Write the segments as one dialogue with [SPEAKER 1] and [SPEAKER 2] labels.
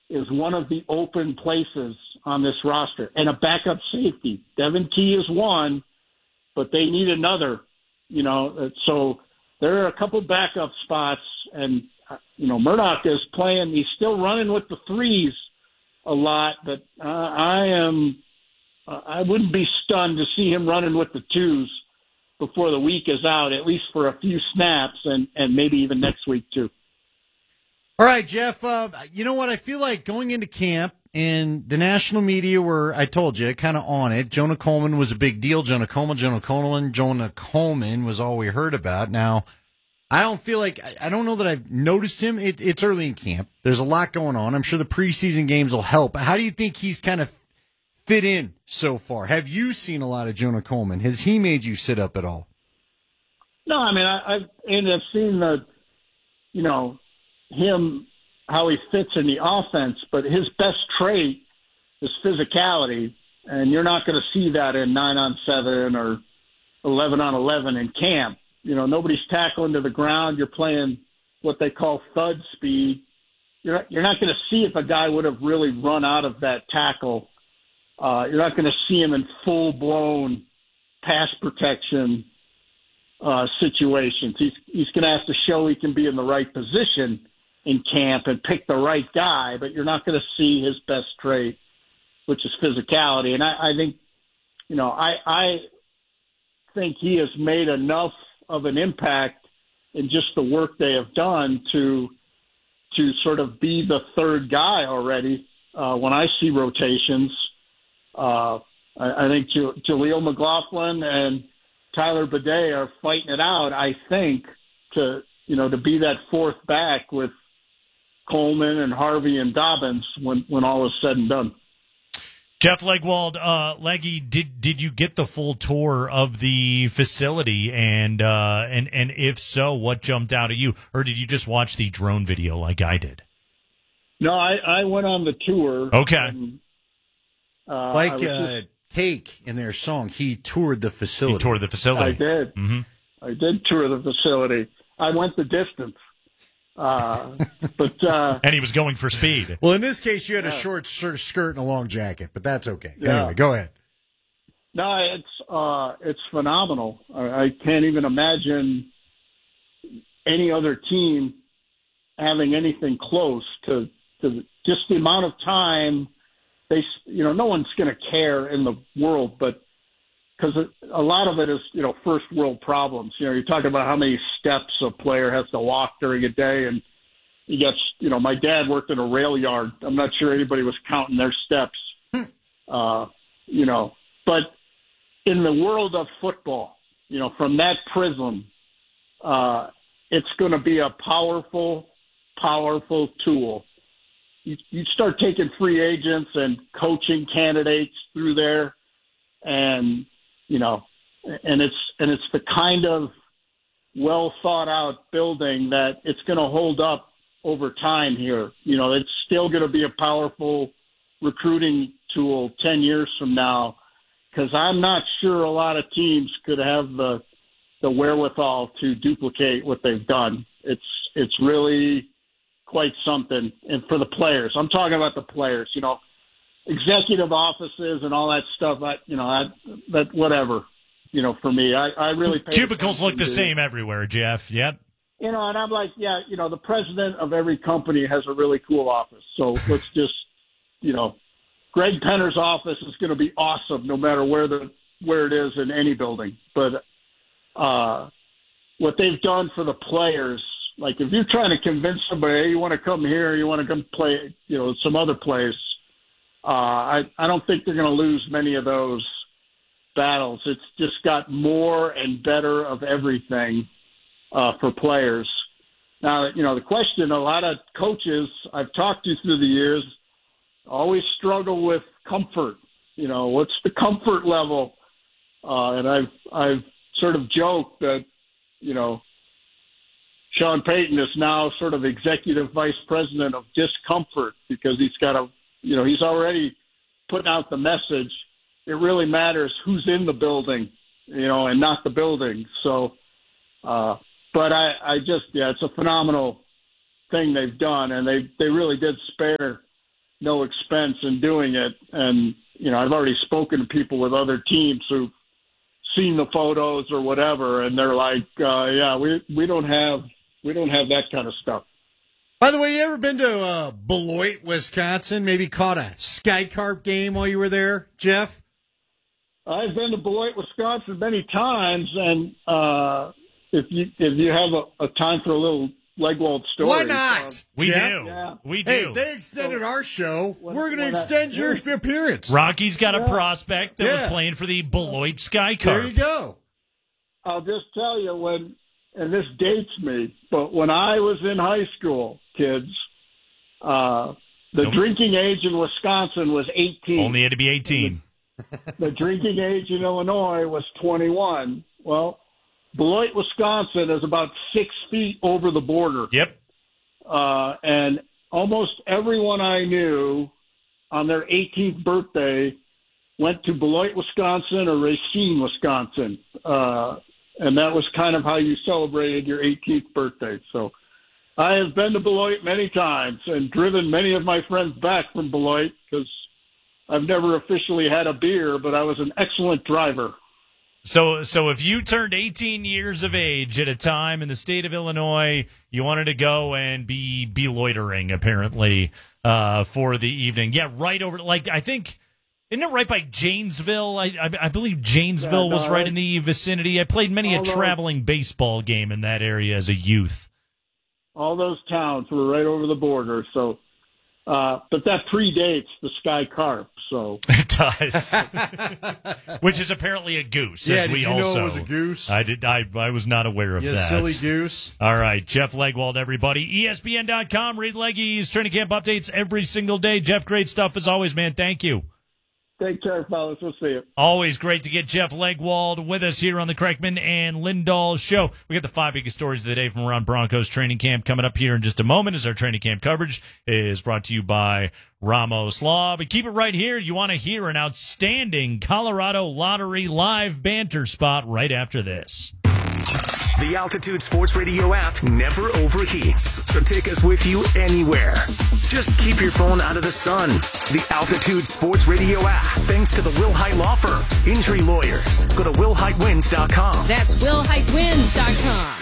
[SPEAKER 1] is one of the open places on this roster, and a backup safety. Devin Key is one, but they need another, so there are a couple backup spots, and, Murdoch is playing. He's still running with the threes a lot, but I wouldn't be stunned to see him running with the twos before the week is out, at least for a few snaps, and maybe even next week too.
[SPEAKER 2] All right, Jeff, you know what? I feel like going into camp, and the national media were, I told you, kind of on it. Jonah Coleman was a big deal. Jonah Coleman was all we heard about. Now, I don't know that I've noticed him. It's early in camp. There's a lot going on. I'm sure the preseason games will help. How do you think he's kind of fit in so far? Have you seen a lot of Jonah Coleman? Has he made you sit up at all?
[SPEAKER 1] No, I mean, I've seen him, how he fits in the offense, but his best trait is physicality, and you're not going to see that in 9-on-7 or 11-on-11 in camp. Nobody's tackling to the ground. You're playing what they call thud speed. You're not going to see if a guy would have really run out of that tackle. You're not going to see him in full-blown pass protection situations. He's going to have to show he can be in the right position in camp and pick the right guy, but you're not going to see his best trait, which is physicality. And I think, I think he has made enough of an impact in just the work they have done to sort of be the third guy already. When I see rotations, I think Jaleel McLaughlin and Tyler Bidet are fighting it out, I think, to be that fourth back with Coleman and Harvey and Dobbins when all is said and done.
[SPEAKER 3] Jeff Legwold, Leggy, did you get the full tour of the facility, and if so, what jumped out at you, or did you just watch the drone video like I did?
[SPEAKER 1] No, I went on the tour.
[SPEAKER 3] Okay.
[SPEAKER 1] And,
[SPEAKER 2] Cake in their song, he toured the facility.
[SPEAKER 3] He toured the facility.
[SPEAKER 1] I did.
[SPEAKER 3] Mm-hmm.
[SPEAKER 1] I did tour the facility. I went the distance.
[SPEAKER 3] And he was going for speed.
[SPEAKER 2] Well, in this case, you had a short skirt and a long jacket, but that's okay. Yeah. Anyway, go ahead.
[SPEAKER 1] No, it's phenomenal. I can't even imagine any other team having anything close to just the amount of time no one's going to care in the world, but because a lot of it is, first world problems. You're talking about how many steps a player has to walk during a day. And you got, my dad worked in a rail yard. I'm not sure anybody was counting their steps, but in the world of football, from that prism, it's going to be a powerful, powerful tool. You start taking free agents and coaching candidates through there, and it's the kind of well thought out building that it's going to hold up over time here. It's still going to be a powerful recruiting tool 10 years from now, because I'm not sure a lot of teams could have the wherewithal to duplicate what they've done. It's really quite something. And for the players, I'm talking about the players, executive offices and all that stuff. That whatever, for me, I really pay
[SPEAKER 3] cubicles look the same everywhere, Jeff. Yep.
[SPEAKER 1] And I'm like, the president of every company has a really cool office. So let's just, Greg Penner's office is going to be awesome no matter where it is in any building. But what they've done for the players, like if you're trying to convince somebody, hey, you want to come here, you want to come play, some other place, I don't think they're going to lose many of those battles. It's just got more and better of everything for players. Now, the question, a lot of coaches I've talked to through the years always struggle with comfort. What's the comfort level? And I've sort of joked that, Sean Payton is now sort of executive vice president of discomfort, because he's got he's already putting out the message. It really matters who's in the building, and not the building. So, but it's a phenomenal thing they've done, and they really did spare no expense in doing it. And, I've already spoken to people with other teams who've seen the photos or whatever, and they're like, we don't have that kind of stuff.
[SPEAKER 2] By the way, you ever been to Beloit, Wisconsin? Maybe caught a Sky Carp game while you were there, Jeff?
[SPEAKER 1] I've been to Beloit, Wisconsin many times, and if you have a time for a little Legwold story.
[SPEAKER 2] Why not?
[SPEAKER 3] We
[SPEAKER 2] Jeff?
[SPEAKER 3] do.
[SPEAKER 1] Yeah.
[SPEAKER 3] We do.
[SPEAKER 2] Hey, they extended our show. We're going to extend your appearance.
[SPEAKER 3] Rocky's got a prospect that was playing for the Beloit Sky Carp.
[SPEAKER 2] There you go.
[SPEAKER 1] I'll just tell you and this dates me, but when I was in high school, kids, the drinking age in Wisconsin was 18.
[SPEAKER 3] Only had to be 18.
[SPEAKER 1] The drinking age in Illinois was 21. Well, Beloit, Wisconsin is about 6 feet over the border.
[SPEAKER 3] Yep.
[SPEAKER 1] And almost everyone I knew on their 18th birthday went to Beloit, Wisconsin or Racine, Wisconsin. And that was kind of how you celebrated your 18th birthday. So I have been to Beloit many times and driven many of my friends back from Beloit because I've never officially had a beer, but I was an excellent driver.
[SPEAKER 3] So if you turned 18 years of age at a time in the state of Illinois, you wanted to go and be loitering, apparently, for the evening. Yeah, right over, I think, isn't it right by Janesville? I believe Janesville was right in the vicinity. I played many a traveling baseball game in that area as a youth.
[SPEAKER 1] All those towns were right over the border, so... but that predates the Sky Carp, so
[SPEAKER 3] it does, which is apparently a goose.
[SPEAKER 2] Yeah,
[SPEAKER 3] as we
[SPEAKER 2] did you
[SPEAKER 3] also
[SPEAKER 2] know it was a goose?
[SPEAKER 3] I did. I was not aware of that.
[SPEAKER 2] Silly goose.
[SPEAKER 3] All right, Jeff Legwold, everybody. ESPN.com. Read Leggy's training camp updates every single day. Jeff, great stuff as always, man. Thank you.
[SPEAKER 1] Take care, fellas. We'll see you.
[SPEAKER 3] Always great to get Jeff Legwold with us here on the Kreckman and Lindahl Show. We got the 5 biggest stories of the day from around Broncos training camp coming up here in just a moment as our training camp coverage is brought to you by Ramos Law. But keep it right here. You want to hear an outstanding Colorado Lottery live banter spot right after this.
[SPEAKER 4] The Altitude Sports Radio app never overheats, so take us with you anywhere. Just keep your phone out of the sun. The Altitude Sports Radio app, thanks to the Will Height Law Firm. Injury lawyers. Go to willheightwins.com.
[SPEAKER 5] That's willheightwins.com.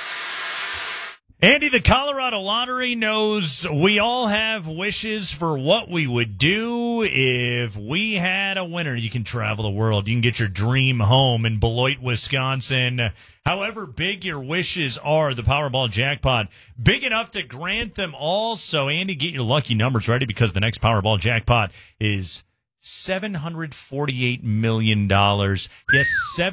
[SPEAKER 3] Andy, the Colorado Lottery knows we all have wishes for what we would do if we had a winner. You can travel the world. You can get your dream home in Beloit, Wisconsin. However big your wishes are, the Powerball jackpot, big enough to grant them all. So, Andy, get your lucky numbers ready because the next Powerball jackpot is $748 million. Yes,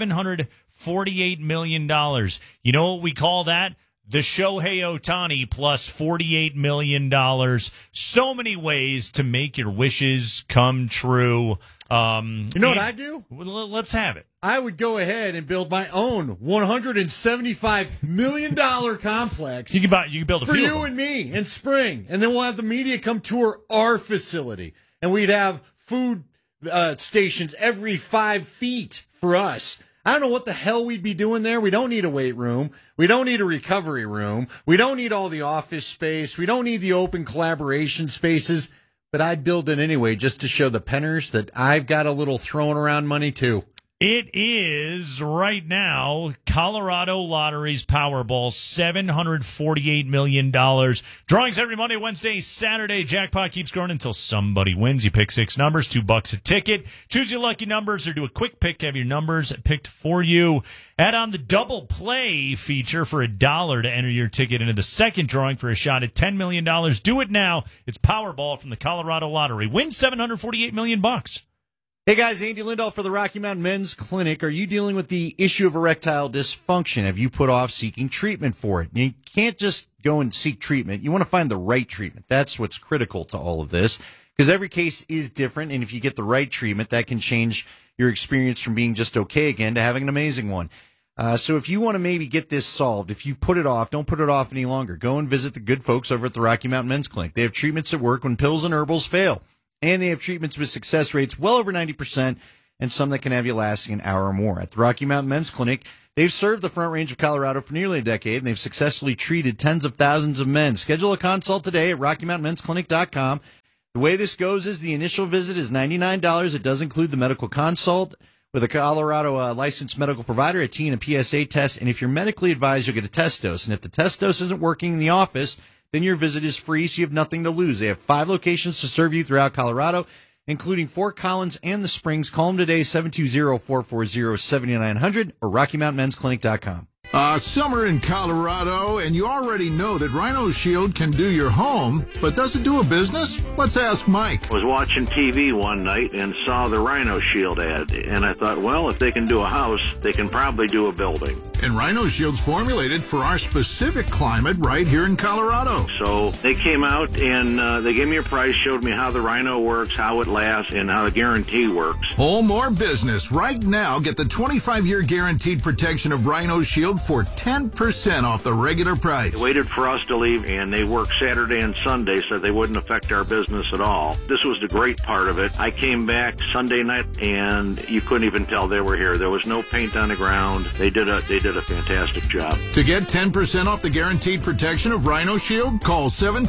[SPEAKER 3] $748 million. You know what we call that? The Shohei Ohtani plus $48 million. So many ways to make your wishes come true.
[SPEAKER 2] You know what I do?
[SPEAKER 3] Let's have it.
[SPEAKER 2] I would go ahead and build my own $175 million complex.
[SPEAKER 3] You can build a
[SPEAKER 2] for
[SPEAKER 3] few
[SPEAKER 2] you and me in spring, and then we'll have the media come tour our facility, and we'd have food stations every 5 feet for us. I don't know what the hell we'd be doing there. We don't need a weight room. We don't need a recovery room. We don't need all the office space. We don't need the open collaboration spaces. But I'd build it anyway just to show the penners that I've got a little throwing around money too.
[SPEAKER 3] It is right now Colorado Lottery's Powerball, $748 million. Drawings every Monday, Wednesday, Saturday. Jackpot keeps growing until somebody wins. You pick 6 numbers, $2 a ticket. Choose your lucky numbers or do a quick pick. Have your numbers picked for you. Add on the double play feature for $1 to enter your ticket into the second drawing for a shot at $10 million. Do it now. It's Powerball from the Colorado Lottery. Win $748 million.
[SPEAKER 2] Hey guys, Andy Lindahl for the Rocky Mountain Men's Clinic. Are you dealing with the issue of erectile dysfunction? Have you put off seeking treatment for it? You can't just go and seek treatment. You want to find the right treatment. That's what's critical to all of this because every case is different, and if you get the right treatment, that can change your experience from being just okay again to having an amazing one. So if you want to maybe get this solved, if you've put it off, don't put it off any longer. Go and visit the good folks over at the Rocky Mountain Men's Clinic. They have treatments that work when pills and herbals fail. And they have treatments with success rates well over 90% and some that can have you lasting an hour or more. At the Rocky Mountain Men's Clinic, they've served the Front Range of Colorado for nearly a decade, and they've successfully treated tens of thousands of men. Schedule a consult today at RockyMountainMen'sClinic.com. The way this goes is the initial visit is $99. It does include the medical consult with a Colorado licensed medical provider, a T and a PSA test. And if you're medically advised, you'll get a test dose. And if the test dose isn't working in the office, then your visit is free, so you have nothing to lose. They have 5 locations to serve you throughout Colorado, including Fort Collins and the Springs. Call them today, 720-440-7900 or RockyMountainMen'sClinic.com.
[SPEAKER 6] Summer in Colorado, and you already know that Rhino Shield can do your home, but does it do a business? Let's ask Mike.
[SPEAKER 7] I was watching TV one night and saw the Rhino Shield ad, and I thought, well, if they can do a house, they can probably do a building.
[SPEAKER 6] And Rhino Shield's formulated for our specific climate right here in Colorado.
[SPEAKER 7] So they came out and they gave me a price, showed me how the Rhino works, how it lasts, and how the guarantee works.
[SPEAKER 6] Home or business, right now, get the 25-year guaranteed protection of Rhino Shield for 10% off the regular price.
[SPEAKER 7] They waited for us to leave, and they worked Saturday and Sunday so they wouldn't affect our business at all. This was the great part of it. I came back Sunday night, and you couldn't even tell they were here. There was no paint on the ground. They did a fantastic job.
[SPEAKER 6] To get 10% off the guaranteed protection of Rhino Shield, call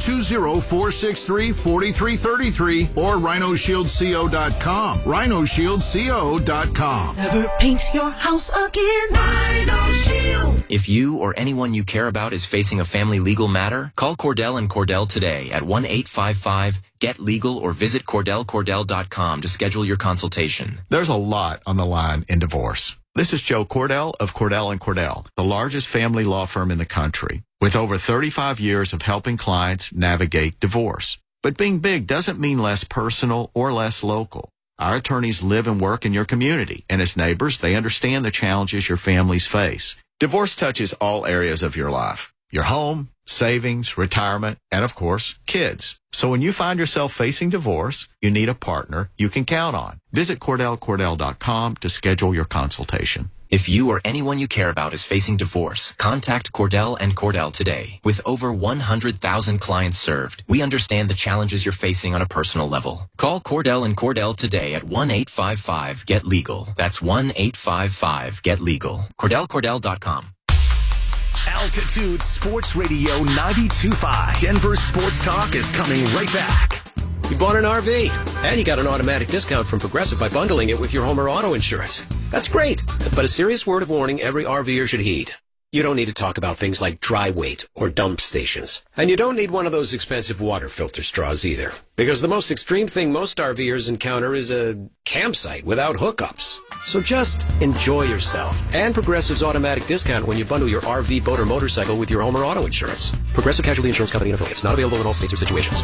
[SPEAKER 6] 720-463-4333 or RhinoShieldCO.com. RhinoShieldCO.com.
[SPEAKER 8] Never paint your house again. Rhino Shield.
[SPEAKER 9] If you or anyone you care about is facing a family legal matter, call Cordell and Cordell today at 1-855-GET-LEGAL or visit CordellCordell.com to schedule your consultation.
[SPEAKER 10] There's a lot on the line in divorce. This is Joe Cordell of Cordell & Cordell, the largest family law firm in the country, with over 35 years of helping clients navigate divorce. But being big doesn't mean less personal or less local. Our attorneys live and work in your community, and as neighbors, they understand the challenges your families face. Divorce touches all areas of your life: your home, savings, retirement, and of course, kids. So when you find yourself facing divorce, you need a partner you can count on. Visit CordellCordell.com to schedule your consultation.
[SPEAKER 9] If you or anyone you care about is facing divorce, contact Cordell and Cordell today. With over 100,000 clients served, we understand the challenges you're facing on a personal level. Call Cordell and Cordell today at 1-855-GET-LEGAL. That's 1-855-GET-LEGAL. CordellCordell.com.
[SPEAKER 4] Altitude Sports Radio 92.5. Denver Sports Talk is coming right back.
[SPEAKER 11] You bought an RV, and you got an automatic discount from Progressive by bundling it with your home or auto insurance. That's great, but a serious word of warning every RVer should heed. You don't need to talk about things like dry weight or dump stations. And you don't need one of those expensive water filter straws either. Because the most extreme thing most RVers encounter is a campsite without hookups. So just enjoy yourself and Progressive's automatic discount when you bundle your RV, boat, or motorcycle with your home or auto insurance. Progressive Casualty Insurance Company and affiliates. Not available in all states or situations.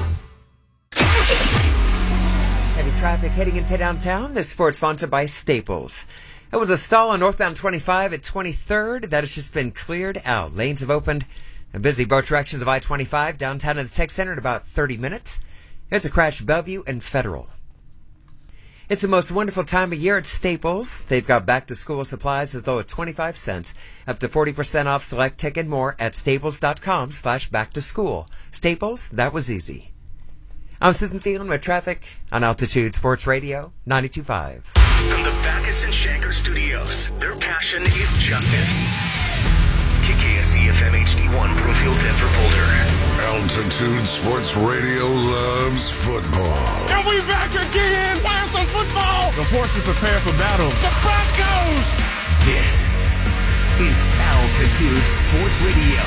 [SPEAKER 12] Heavy traffic heading into downtown. This sports sponsored by Staples. It was a stall on northbound 25 at 23rd. That has just been cleared out. Lanes have opened and busy both directions of I-25 downtown in the Tech Center in about 30 minutes. There's a crash Bellevue and Federal. It's the most wonderful time of year at Staples. They've got back-to-school supplies as low as 25 cents, up to 40% off select tech and more at staples.com/back-to-school. Staples, that was easy. I'm Susan Thielen with traffic on Altitude Sports Radio 92.5.
[SPEAKER 4] From the Backus and Shanker Studios, their passion is justice. KKSE FM HD1, Brookfield, Denver, Boulder.
[SPEAKER 6] Altitude Sports Radio loves football.
[SPEAKER 13] And we back again. Where's the football?
[SPEAKER 6] The horses prepare for battle.
[SPEAKER 13] The Broncos.
[SPEAKER 4] This is Altitude Sports Radio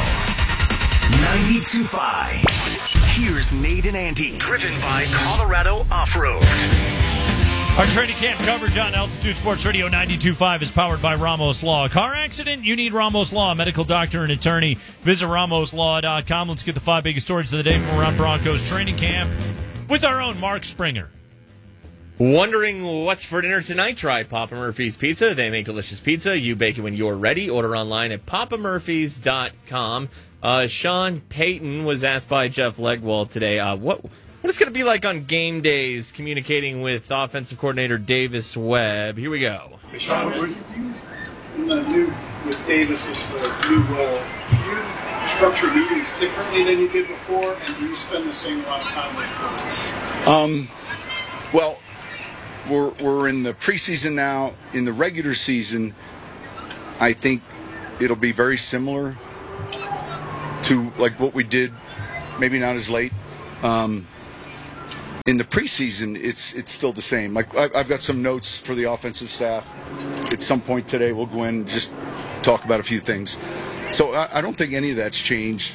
[SPEAKER 4] 92.5. Here's Nate and Andy, driven by Colorado Off-Road.
[SPEAKER 3] Our training camp coverage on Altitude Sports Radio 92.5 is powered by Ramos Law. Car accident? You need Ramos Law, a medical doctor and attorney. Visit RamosLaw.com. Let's get the 5 biggest stories of the day from around Broncos training camp with our own Mark Springer.
[SPEAKER 14] Wondering what's for dinner tonight? Try Papa Murphy's Pizza. They make delicious pizza. You bake it when you're ready. Order online at papamurphys.com. Sean Payton was asked by Jeff Legwold today what it's going to be like on game days communicating with offensive coordinator Davis Webb. Here we go.
[SPEAKER 15] Sean, in the new with Davis's new role, do you structure meetings differently than you did before, and do you spend the same amount of time with quarterbacks?
[SPEAKER 16] Well, we're in the preseason now. In the regular season, I think it'll be very similar to like what we did, maybe not as late. In the preseason, it's still the same. Like I've got some notes for the offensive staff. At some point today, we'll go in and just talk about a few things. So I don't think any of that's changed.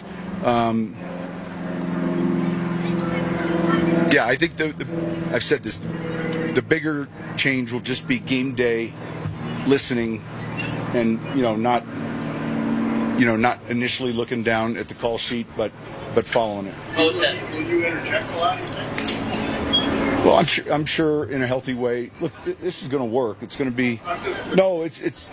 [SPEAKER 16] Yeah, I think I've said this. The bigger change will just be game day, listening, and not initially looking down at the call sheet, but following it.
[SPEAKER 15] Will you interject a lot?
[SPEAKER 16] Well, I'm sure in a healthy way. Look, this is going to work. It's going to be. No, it's.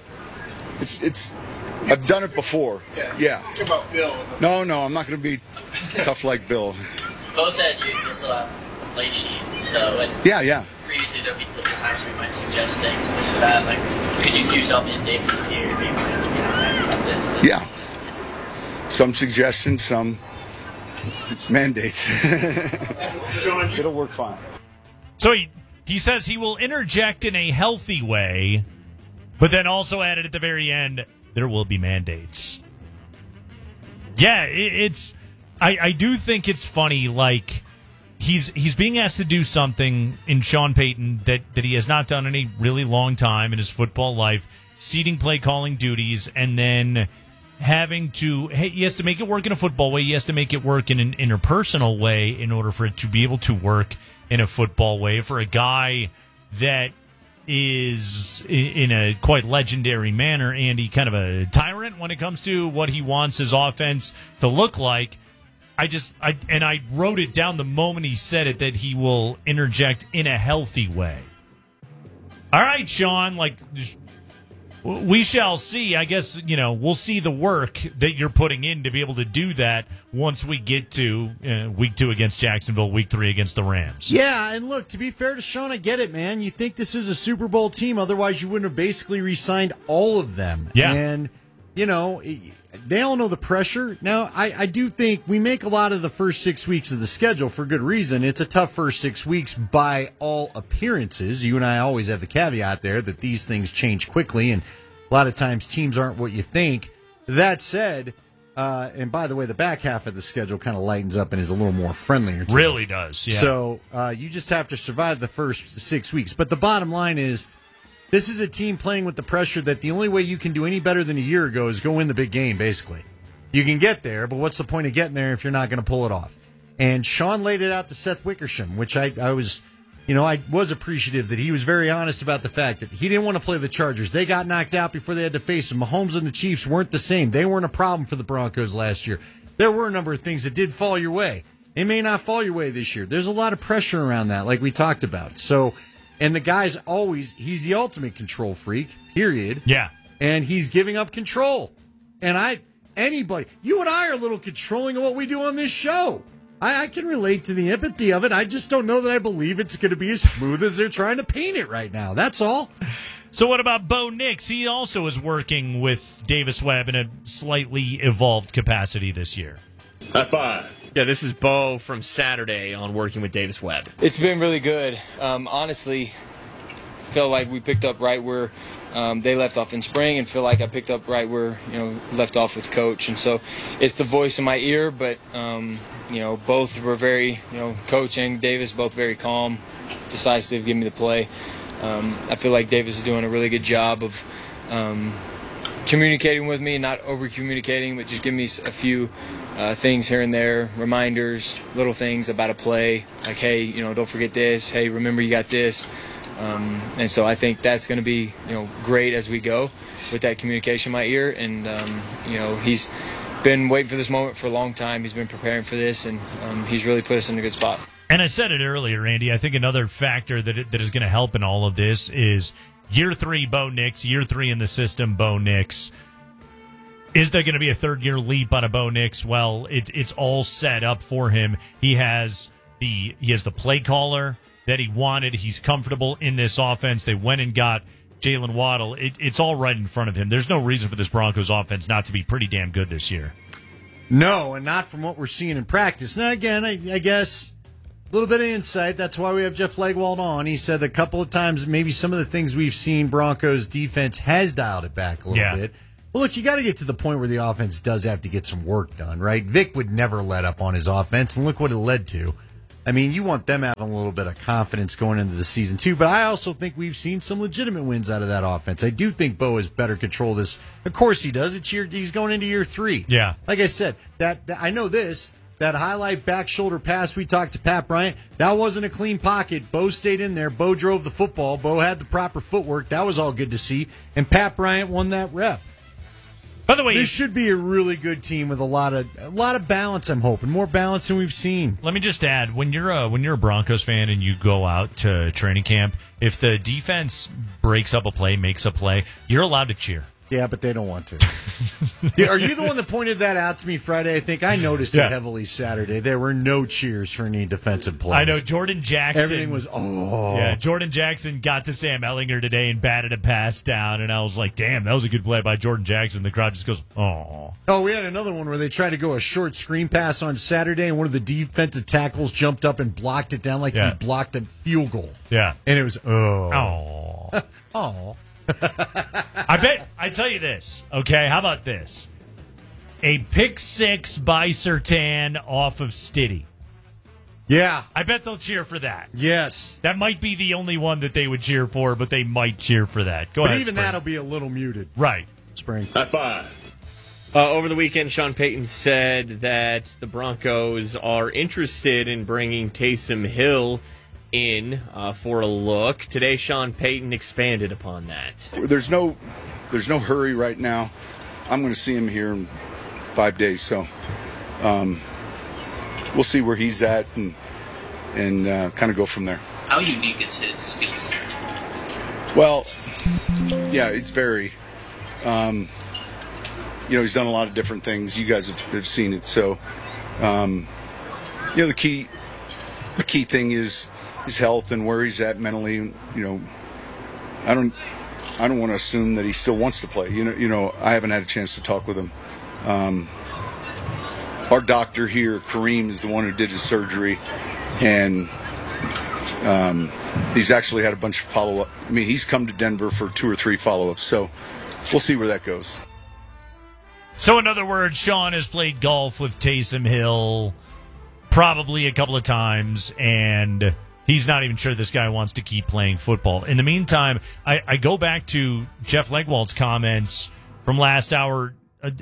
[SPEAKER 16] I've done it before. Yeah.
[SPEAKER 15] Think about Bill.
[SPEAKER 16] No, I'm not going to be tough like Bill.
[SPEAKER 17] Bo said you still have a play sheet, though. And
[SPEAKER 16] Yeah.
[SPEAKER 17] previously, there'll be times where you might suggest things, this or that. Like, could you see yourself in Davis's here, being like, about this?
[SPEAKER 16] Yeah. Some suggestions, some mandates. It'll work fine.
[SPEAKER 3] So he says he will interject in a healthy way, but then also added at the very end, there will be mandates. Yeah, I do think it's funny, like, he's being asked to do something in Sean Payton that he has not done in a really long time in his football life, ceding play calling duties, and then having to, he has to make it work in a football way, he has to make it work in an interpersonal way in order for it to be able to work in a football way for a guy that is in a quite legendary manner, Andy, kind of a tyrant when it comes to what he wants his offense to look like. I wrote it down the moment he said it, that he will interject in a healthy way. All right, Sean, like, we shall see. I guess, we'll see the work that you're putting in to be able to do that once we get to week 2 against Jacksonville, week 3 against the Rams.
[SPEAKER 2] Yeah, and look, to be fair to Sean, I get it, man. You think this is a Super Bowl team, otherwise you wouldn't have basically re-signed all of them.
[SPEAKER 3] Yeah.
[SPEAKER 2] And, they all know the pressure. Now, I do think we make a lot of the first 6 weeks of the schedule for good reason. It's a tough first 6 weeks by all appearances. You and I always have the caveat there that these things change quickly, and a lot of times teams aren't what you think. That said, and by the way, the back half of the schedule kind of lightens up and is a little more friendlier.
[SPEAKER 3] Really does, yeah.
[SPEAKER 2] So you just have to survive the first 6 weeks. But the bottom line is, this is a team playing with the pressure that the only way you can do any better than a year ago is go win the big game, basically. You can get there, but what's the point of getting there if you're not going to pull it off? And Sean laid it out to Seth Wickersham, which I was appreciative that he was very honest about the fact that he didn't want to play the Chargers. They got knocked out before they had to face them. Mahomes and the Chiefs weren't the same. They weren't a problem for the Broncos last year. There were a number of things that did fall your way. They may not fall your way this year. There's a lot of pressure around that, like we talked about. So, and the guy's he's the ultimate control freak, period.
[SPEAKER 3] Yeah.
[SPEAKER 2] And he's giving up control. And you and I are a little controlling of what we do on this show. I can relate to the empathy of it. I just don't know that I believe it's going to be as smooth as they're trying to paint it right now. That's all.
[SPEAKER 3] So what about Bo Nix? He also is working with Davis Webb in a slightly evolved capacity this year.
[SPEAKER 14] High five. Yeah, this is Bo from Saturday on Working with Davis Webb.
[SPEAKER 18] It's been really good. Honestly, felt like we picked up right where they left off in spring, and feel like I picked up right where left off with Coach. And so it's the voice in my ear, but both were very, Coach and Davis both very calm, decisive, give me the play. I feel like Davis is doing a really good job of communicating with me, not over-communicating, but just giving me a few things here and there, reminders, little things about a play, like, hey, don't forget this, hey, remember you got this. And so I think that's going to be, great as we go with that communication in my ear. And, he's been waiting for this moment for a long time. He's been preparing for this, and he's really put us in a good spot.
[SPEAKER 3] And I said it earlier, Andy, I think another factor that is going to help in all of this is year 3 Bo Nix, year 3 in the system Bo Nix. Is there going to be a third-year leap on a Bo Nix? Well, it's all set up for him. He has the play caller that he wanted. He's comfortable in this offense. They went and got Jalen Waddle. It's all right in front of him. There's no reason for this Broncos offense not to be pretty damn good this year.
[SPEAKER 2] No, and not from what we're seeing in practice. Now, again, I guess a little bit of insight. That's why we have Jeff Legwold on. He said a couple of times maybe some of the things we've seen Broncos defense has dialed it back a little bit. Well, look, you got to get to the point where the offense does have to get some work done, right? Vic would never let up on his offense, and look what it led to. I mean, you want them having a little bit of confidence going into the season, too. But I also think we've seen some legitimate wins out of that offense. I do think Bo has better control of this. Of course he does. He's going into year 3.
[SPEAKER 3] Yeah.
[SPEAKER 2] Like I said, that I know this. That highlight back shoulder pass we talked to Pat Bryant, that wasn't a clean pocket. Bo stayed in there. Bo drove the football. Bo had the proper footwork. That was all good to see. And Pat Bryant won that rep.
[SPEAKER 3] By the way,
[SPEAKER 2] this should be a really good team with a lot of balance. I'm hoping more balance than we've seen.
[SPEAKER 3] Let me just add: when you're a Broncos fan and you go out to training camp, if the defense breaks up a play, makes a play, you're allowed to cheer.
[SPEAKER 2] Yeah, but they don't want to. Are you the one that pointed that out to me Friday? I think I noticed it heavily Saturday. There were no cheers for any defensive plays.
[SPEAKER 3] I know Jordan Jackson.
[SPEAKER 2] Everything was,
[SPEAKER 3] Yeah, Jordan Jackson got to Sam Ehlinger today and batted a pass down, and I was like, damn, that was a good play by Jordan Jackson. The crowd just goes, oh.
[SPEAKER 2] Oh, we had another one where they tried to go a short screen pass on Saturday, and one of the defensive tackles jumped up and blocked it down like he blocked a field goal.
[SPEAKER 3] Yeah.
[SPEAKER 2] And it was,
[SPEAKER 3] oh.
[SPEAKER 2] Oh.
[SPEAKER 3] I tell you this, okay? How about this? A pick 6 by Surtain off of Stiddy.
[SPEAKER 2] Yeah.
[SPEAKER 3] I bet they'll cheer for that.
[SPEAKER 2] Yes.
[SPEAKER 3] That might be the only one that they would cheer for, but they might cheer for that. Go ahead,
[SPEAKER 2] even
[SPEAKER 3] Spring.
[SPEAKER 2] that'll be a little muted.
[SPEAKER 3] Right.
[SPEAKER 2] Spring.
[SPEAKER 14] High five. Over the weekend, Sean Payton said that the Broncos are interested in bringing Taysom Hill in for a look. Today, Sean Payton expanded upon that.
[SPEAKER 16] There's no hurry right now. I'm going to see him here in 5 days, so we'll see where he's at and kind of go from there.
[SPEAKER 17] How unique is his skill set?
[SPEAKER 16] Well, yeah, it's very. He's done a lot of different things. You guys have seen it, so the key thing is his health and where he's at mentally. I don't want to assume that he still wants to play. I haven't had a chance to talk with him. Our doctor here, Kareem, is the one who did his surgery, and he's actually had a bunch of follow-up. I mean, he's come to Denver for 2 or 3 follow-ups, so we'll see where that goes.
[SPEAKER 3] So, in other words, Sean has played golf with Taysom Hill probably a couple of times, and he's not even sure this guy wants to keep playing football. In the meantime, I go back to Jeff Legwold's comments from last hour.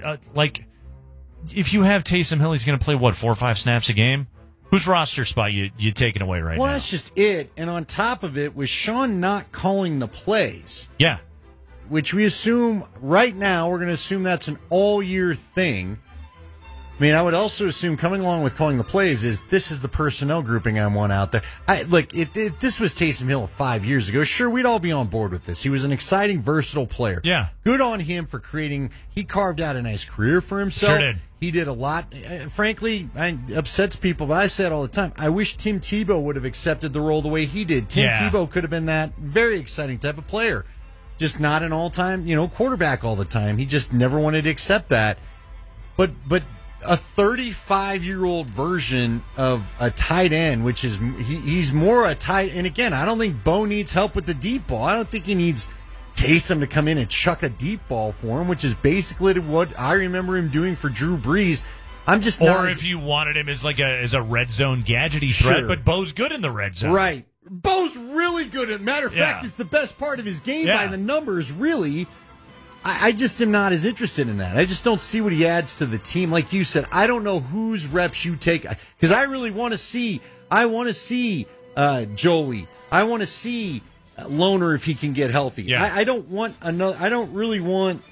[SPEAKER 3] If you have Taysom Hill, he's going to play, 4 or 5 snaps a game? Whose roster spot you taking away right now?
[SPEAKER 2] Well, that's just it. And on top of it, with Sean not calling the plays.
[SPEAKER 3] Yeah.
[SPEAKER 2] Which we assume right now, we're going to assume that's an all-year thing. I mean, I would also assume coming along with calling the plays is this is the personnel grouping I want out there. If this was Taysom Hill 5 years ago, sure, we'd all be on board with this. He was an exciting, versatile player.
[SPEAKER 3] Yeah.
[SPEAKER 2] Good on him for he carved out a nice career for himself.
[SPEAKER 3] Sure did.
[SPEAKER 2] He did a lot. Frankly, it upsets people, but I say it all the time. I wish Tim Tebow would have accepted the role the way he did. Tim Tebow could have been that very exciting type of player. Just not an all-time, quarterback all the time. He just never wanted to accept that. But a 35-year-old version of a tight end, which is he's more a tight. And again, I don't think Bo needs help with the deep ball. I don't think he needs Taysom to come in and chuck a deep ball for him, which is basically what I remember him doing for Drew Brees. I'm just not.
[SPEAKER 3] Or if you wanted him as a red zone gadgety threat,
[SPEAKER 2] Sure.
[SPEAKER 3] but Bo's good in the red zone.
[SPEAKER 2] Right. Bo's really good at. Matter of fact, it's the best part of his game by the numbers. Really, I just am not as interested in that. I just don't see what he adds to the team. Like you said, I don't know whose reps you take because I really want to see. I want to see Jolie. I want to see Loner if he can get healthy.
[SPEAKER 3] Yeah.
[SPEAKER 2] I don't want another. I don't really want.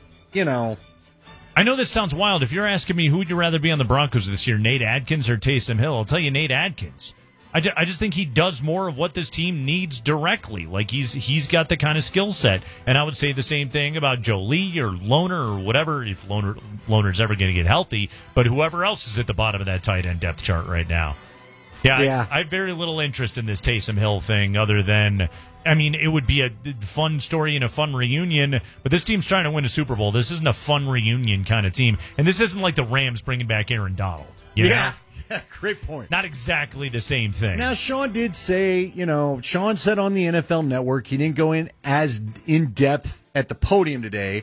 [SPEAKER 3] I know this sounds wild. If you're asking me who would you rather be on the Broncos this year, Nate Adkins or Taysom Hill, I'll tell you Nate Adkins. I just think he does more of what this team needs directly. Like he's got the kind of skill set, and I would say the same thing about Jolie or Loner or whatever. If Loner's ever going to get healthy, but whoever else is at the bottom of that tight end depth chart right now. Yeah. I have very little interest in this Taysom Hill thing, other than it would be a fun story and a fun reunion. But this team's trying to win a Super Bowl. This isn't a fun reunion kind of team, and this isn't like the Rams bringing back Aaron Donald. You know?
[SPEAKER 2] Great point.
[SPEAKER 3] Not exactly the same thing.
[SPEAKER 2] Now, Sean did say, Sean said on the NFL Network he didn't go in as in depth at the podium today,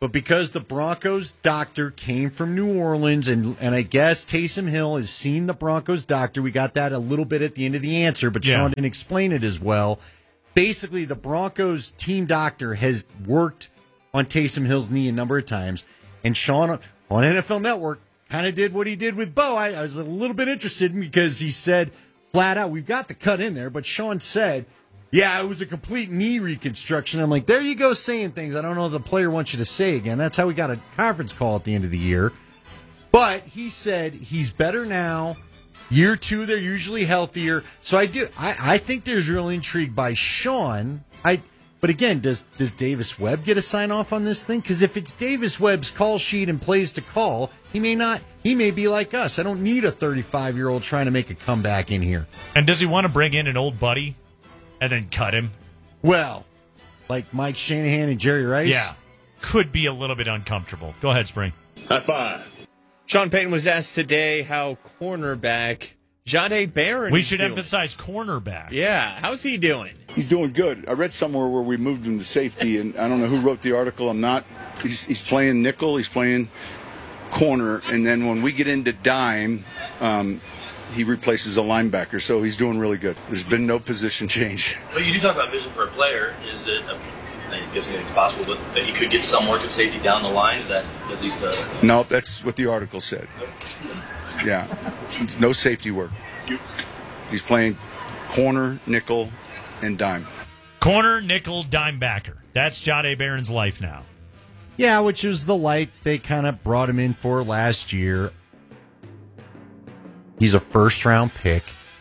[SPEAKER 2] But because the Broncos doctor came from New Orleans, and I guess Taysom Hill has seen the Broncos doctor, we got that a little bit at the end of the answer, but Sean didn't explain it as well. Basically, the Broncos team doctor has worked on Taysom Hill's knee a number of times, and Sean on NFL Network kind of did what he did with Bo. I was a little bit interested because he said flat out, we've got the cut in there, but Sean said, yeah, it was a complete knee reconstruction. I'm like, there you go saying things I don't know if the player wants you to say again. That's how we got a conference call at the end of the year. But he said he's better now. Year 2, they're usually healthier. So I think there's real intrigue by Sean. But again, does Davis Webb get a sign off on this thing? Because if it's Davis Webb's call sheet and plays to call, he may not. He may be like us. I don't need a 35-year-old trying to make a comeback in here.
[SPEAKER 3] And does he want to bring in an old buddy and then cut him?
[SPEAKER 2] Well, like Mike Shanahan and Jerry Rice?
[SPEAKER 3] Yeah. Could be a little bit uncomfortable. Go ahead, Spring.
[SPEAKER 14] High five. Sean Payton was asked today how cornerback Jahdae Barron
[SPEAKER 3] We should emphasize cornerback.
[SPEAKER 14] Yeah. How's he doing?
[SPEAKER 16] He's doing good. I read somewhere where we moved him to safety, and I don't know who wrote the article. He's playing nickel. He's playing corner. And then when we get into dime, he replaces a linebacker. So he's doing really good. There's been no position change.
[SPEAKER 19] Well, you do talk about vision for a player. Is it, I'm guessing it's possible that he could get some work at safety down the line? Is that at least a...
[SPEAKER 16] No, that's what the article said. Yeah. No safety work. He's playing corner, nickel, and dime.
[SPEAKER 3] Corner, nickel, dime backer. That's Jahdae Barron's life now.
[SPEAKER 2] Yeah, which is the light they kind of brought him in for last year. He's a first-round pick.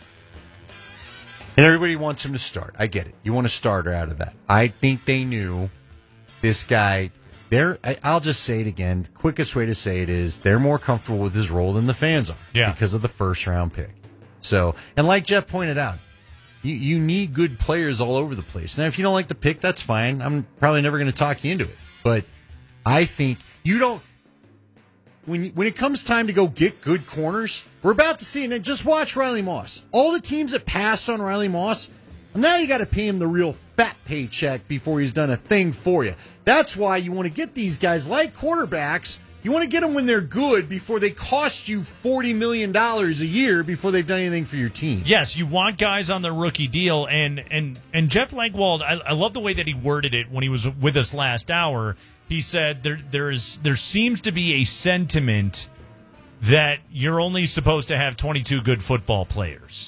[SPEAKER 2] And everybody wants him to start. I get it. You want a starter out of that. I think they knew this guy... I'll just say it again. The quickest way to say it is they're more comfortable with his role than the fans are because of the first-round pick. So, and like Jeff pointed out, you need good players all over the place. Now, if you don't like the pick, that's fine. I'm probably never going to talk you into it. But I think you don't... When it comes time to go get good corners, we're about to see, and just watch Riley Moss. All the teams that passed on Riley Moss, now you got to pay him the real fat paycheck before he's done a thing for you. That's why you want to get these guys like quarterbacks. You want to get them when they're good before they cost you $40 million a year before they've done anything for your team.
[SPEAKER 3] Yes, you want guys on their rookie deal. And Jeff Legwold, I love the way that he worded it when he was with us last hour. He said there seems to be a sentiment that you're only supposed to have 22 good football players.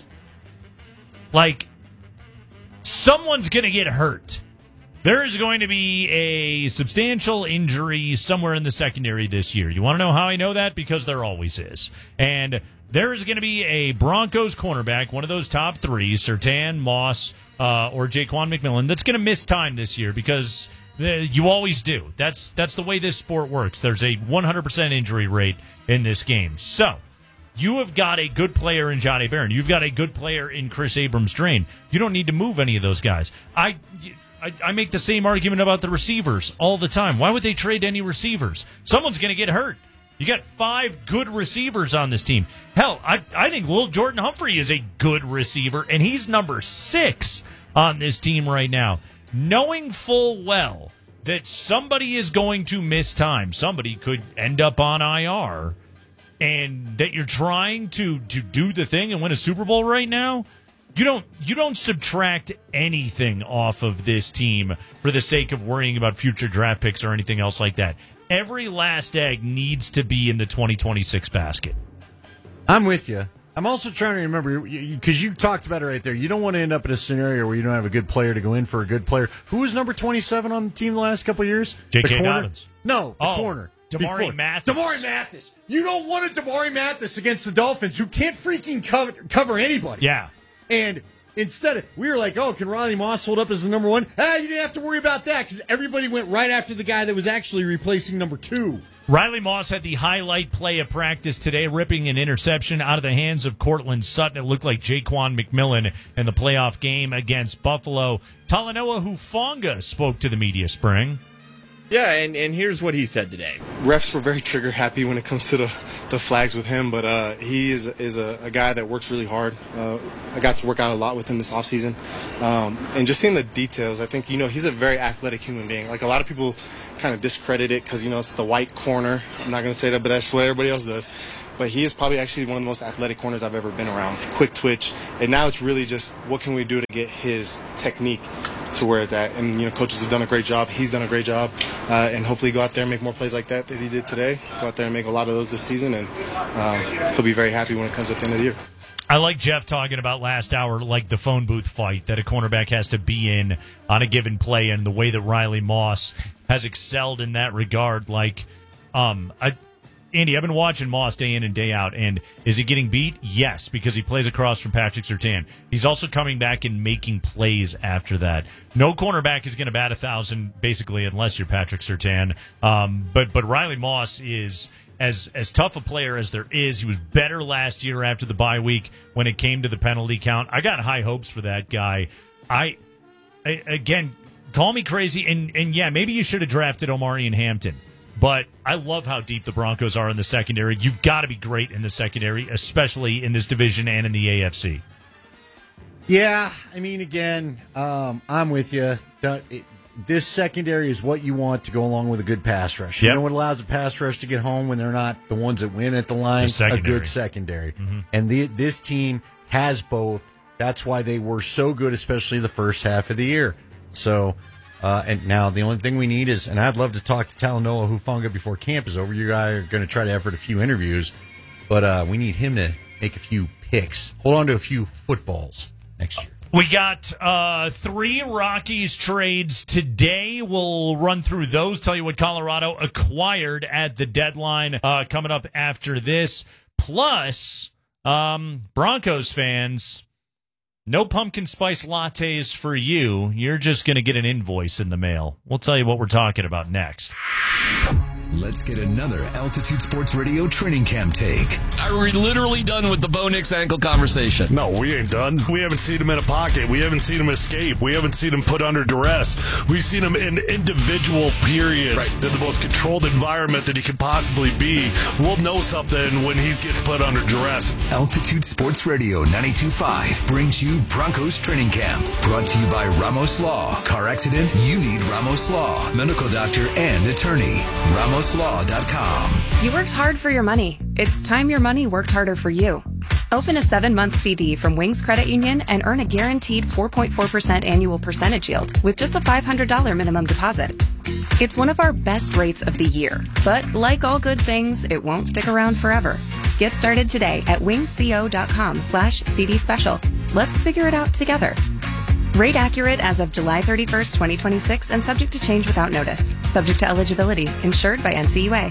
[SPEAKER 3] Like, someone's going to get hurt. There is going to be a substantial injury somewhere in the secondary this year. You want to know how I know that? Because there always is. And there is going to be a Broncos cornerback, one of those top three, Surtain, Moss, or Jaquan McMillan, that's going to miss time this year because you always do. That's the way this sport works. There's a 100% injury rate in this game. So, you have got a good player in Jahdae Barron. You've got a good player in Chris Abrams-Drain. You don't need to move any of those guys. I make the same argument about the receivers all the time. Why would they trade any receivers? Someone's going to get hurt. You got 5 good receivers on this team. Hell, I think Lil Jordan Humphrey is a good receiver, and he's number 6 on this team right now. Knowing full well that somebody is going to miss time, somebody could end up on IR, and that you're trying to do the thing and win a Super Bowl right now, you don't subtract anything off of this team for the sake of worrying about future draft picks or anything else like that. Every last egg needs to be in the 2026 basket.
[SPEAKER 2] I'm with you. I'm also trying to remember, because you talked about it right there. You don't want to end up in a scenario where you don't have a good player to go in for a good player. Who was number 27 on the team the last couple of years?
[SPEAKER 3] J.K. Dobbins.
[SPEAKER 2] No, the corner.
[SPEAKER 3] Damari Mathis.
[SPEAKER 2] Damari Mathis. You don't want a Damari Mathis against the Dolphins who can't freaking cover anybody.
[SPEAKER 3] Yeah.
[SPEAKER 2] And instead, we were like, oh, can Riley Moss hold up as the number 1? You didn't have to worry about that because everybody went right after the guy that was actually replacing number 2.
[SPEAKER 3] Riley Moss had the highlight play of practice today, ripping an interception out of the hands of Cortland Sutton. It looked like Jaquan McMillan in the playoff game against Buffalo. Talanoa Hufanga spoke to the media, Spring.
[SPEAKER 14] Yeah, and here's what he said today.
[SPEAKER 20] Refs were very trigger happy when it comes to the flags with him, but he is a guy that works really hard. I got to work out a lot with him this offseason. And just seeing the details, I think, he's a very athletic human being. Like, a lot of people kind of discredit it because, it's the white corner. I'm not going to say that, but that's what everybody else does. But he is probably actually one of the most athletic corners I've ever been around. Quick twitch. And now it's really just what can we do to get his technique to where it's at. And, coaches have done a great job. He's done a great job. And hopefully go out there and make more plays like that he did today. Go out there and make a lot of those this season. And he'll be very happy when it comes at the end of the year.
[SPEAKER 3] I like Jeff talking about last hour, like the phone booth fight that a cornerback has to be in on a given play, and the way that Riley Moss has excelled in that regard. Like, Andy, I've been watching Moss day in and day out, and is he getting beat? Yes, because he plays across from Patrick Surtain. He's also coming back and making plays after that. No cornerback is going to bat 1,000, basically, unless you're Patrick Surtain. But Riley Moss is as tough a player as there is. He was better last year after the bye week when it came to the penalty count. I got high hopes for that guy. Again, call me crazy, and yeah, maybe you should have drafted Omarion Hampton. But I love how deep the Broncos are in the secondary. You've got to be great in the secondary, especially in this division and in the AFC.
[SPEAKER 2] Yeah, I mean, again, I'm with you. This secondary is what you want to go along with a good pass rush. You know what allows a pass rush to get home when they're not the ones that win at the line? A good secondary. Mm-hmm. And this team has both. That's why they were so good, especially the first half of the year. So... and now the only thing we need is, and I'd love to talk to Talanoa Hufanga before camp is over. You guys are going to try to effort a few interviews, but we need him to make a few picks, hold on to a few footballs next year.
[SPEAKER 3] We got 3 Rockies trades today. We'll run through those, tell you what Colorado acquired at the deadline coming up after this. Plus, Broncos fans... no pumpkin spice lattes for you. You're just going to get an invoice in the mail. We'll tell you what we're talking about next.
[SPEAKER 4] Let's get another Altitude Sports Radio training camp take.
[SPEAKER 21] Are we literally done with the Bo Nix ankle conversation?
[SPEAKER 22] No, we ain't done. We haven't seen him in a pocket. We haven't seen him escape. We haven't seen him put under duress. We've seen him in individual periods in the most controlled environment that he could possibly be. We'll know something when he gets put under duress.
[SPEAKER 4] Altitude Sports Radio 92.5 brings you Broncos Training Camp. Brought to you by Ramos Law. Car accident? You need Ramos Law. Medical doctor and attorney. RamosLaw.com.
[SPEAKER 23] You worked hard for your money. It's time your money worked harder for you. Open a 7-month CD from Wings Credit Union and earn a guaranteed 4.4% annual percentage yield with just a $500 minimum deposit. It's one of our best rates of the year, but like all good things, it won't stick around forever. Get started today at wingsco.com/CD special. Let's figure it out together. Rate accurate as of July 31st, 2026, and subject to change without notice. Subject to eligibility. Insured by NCUA.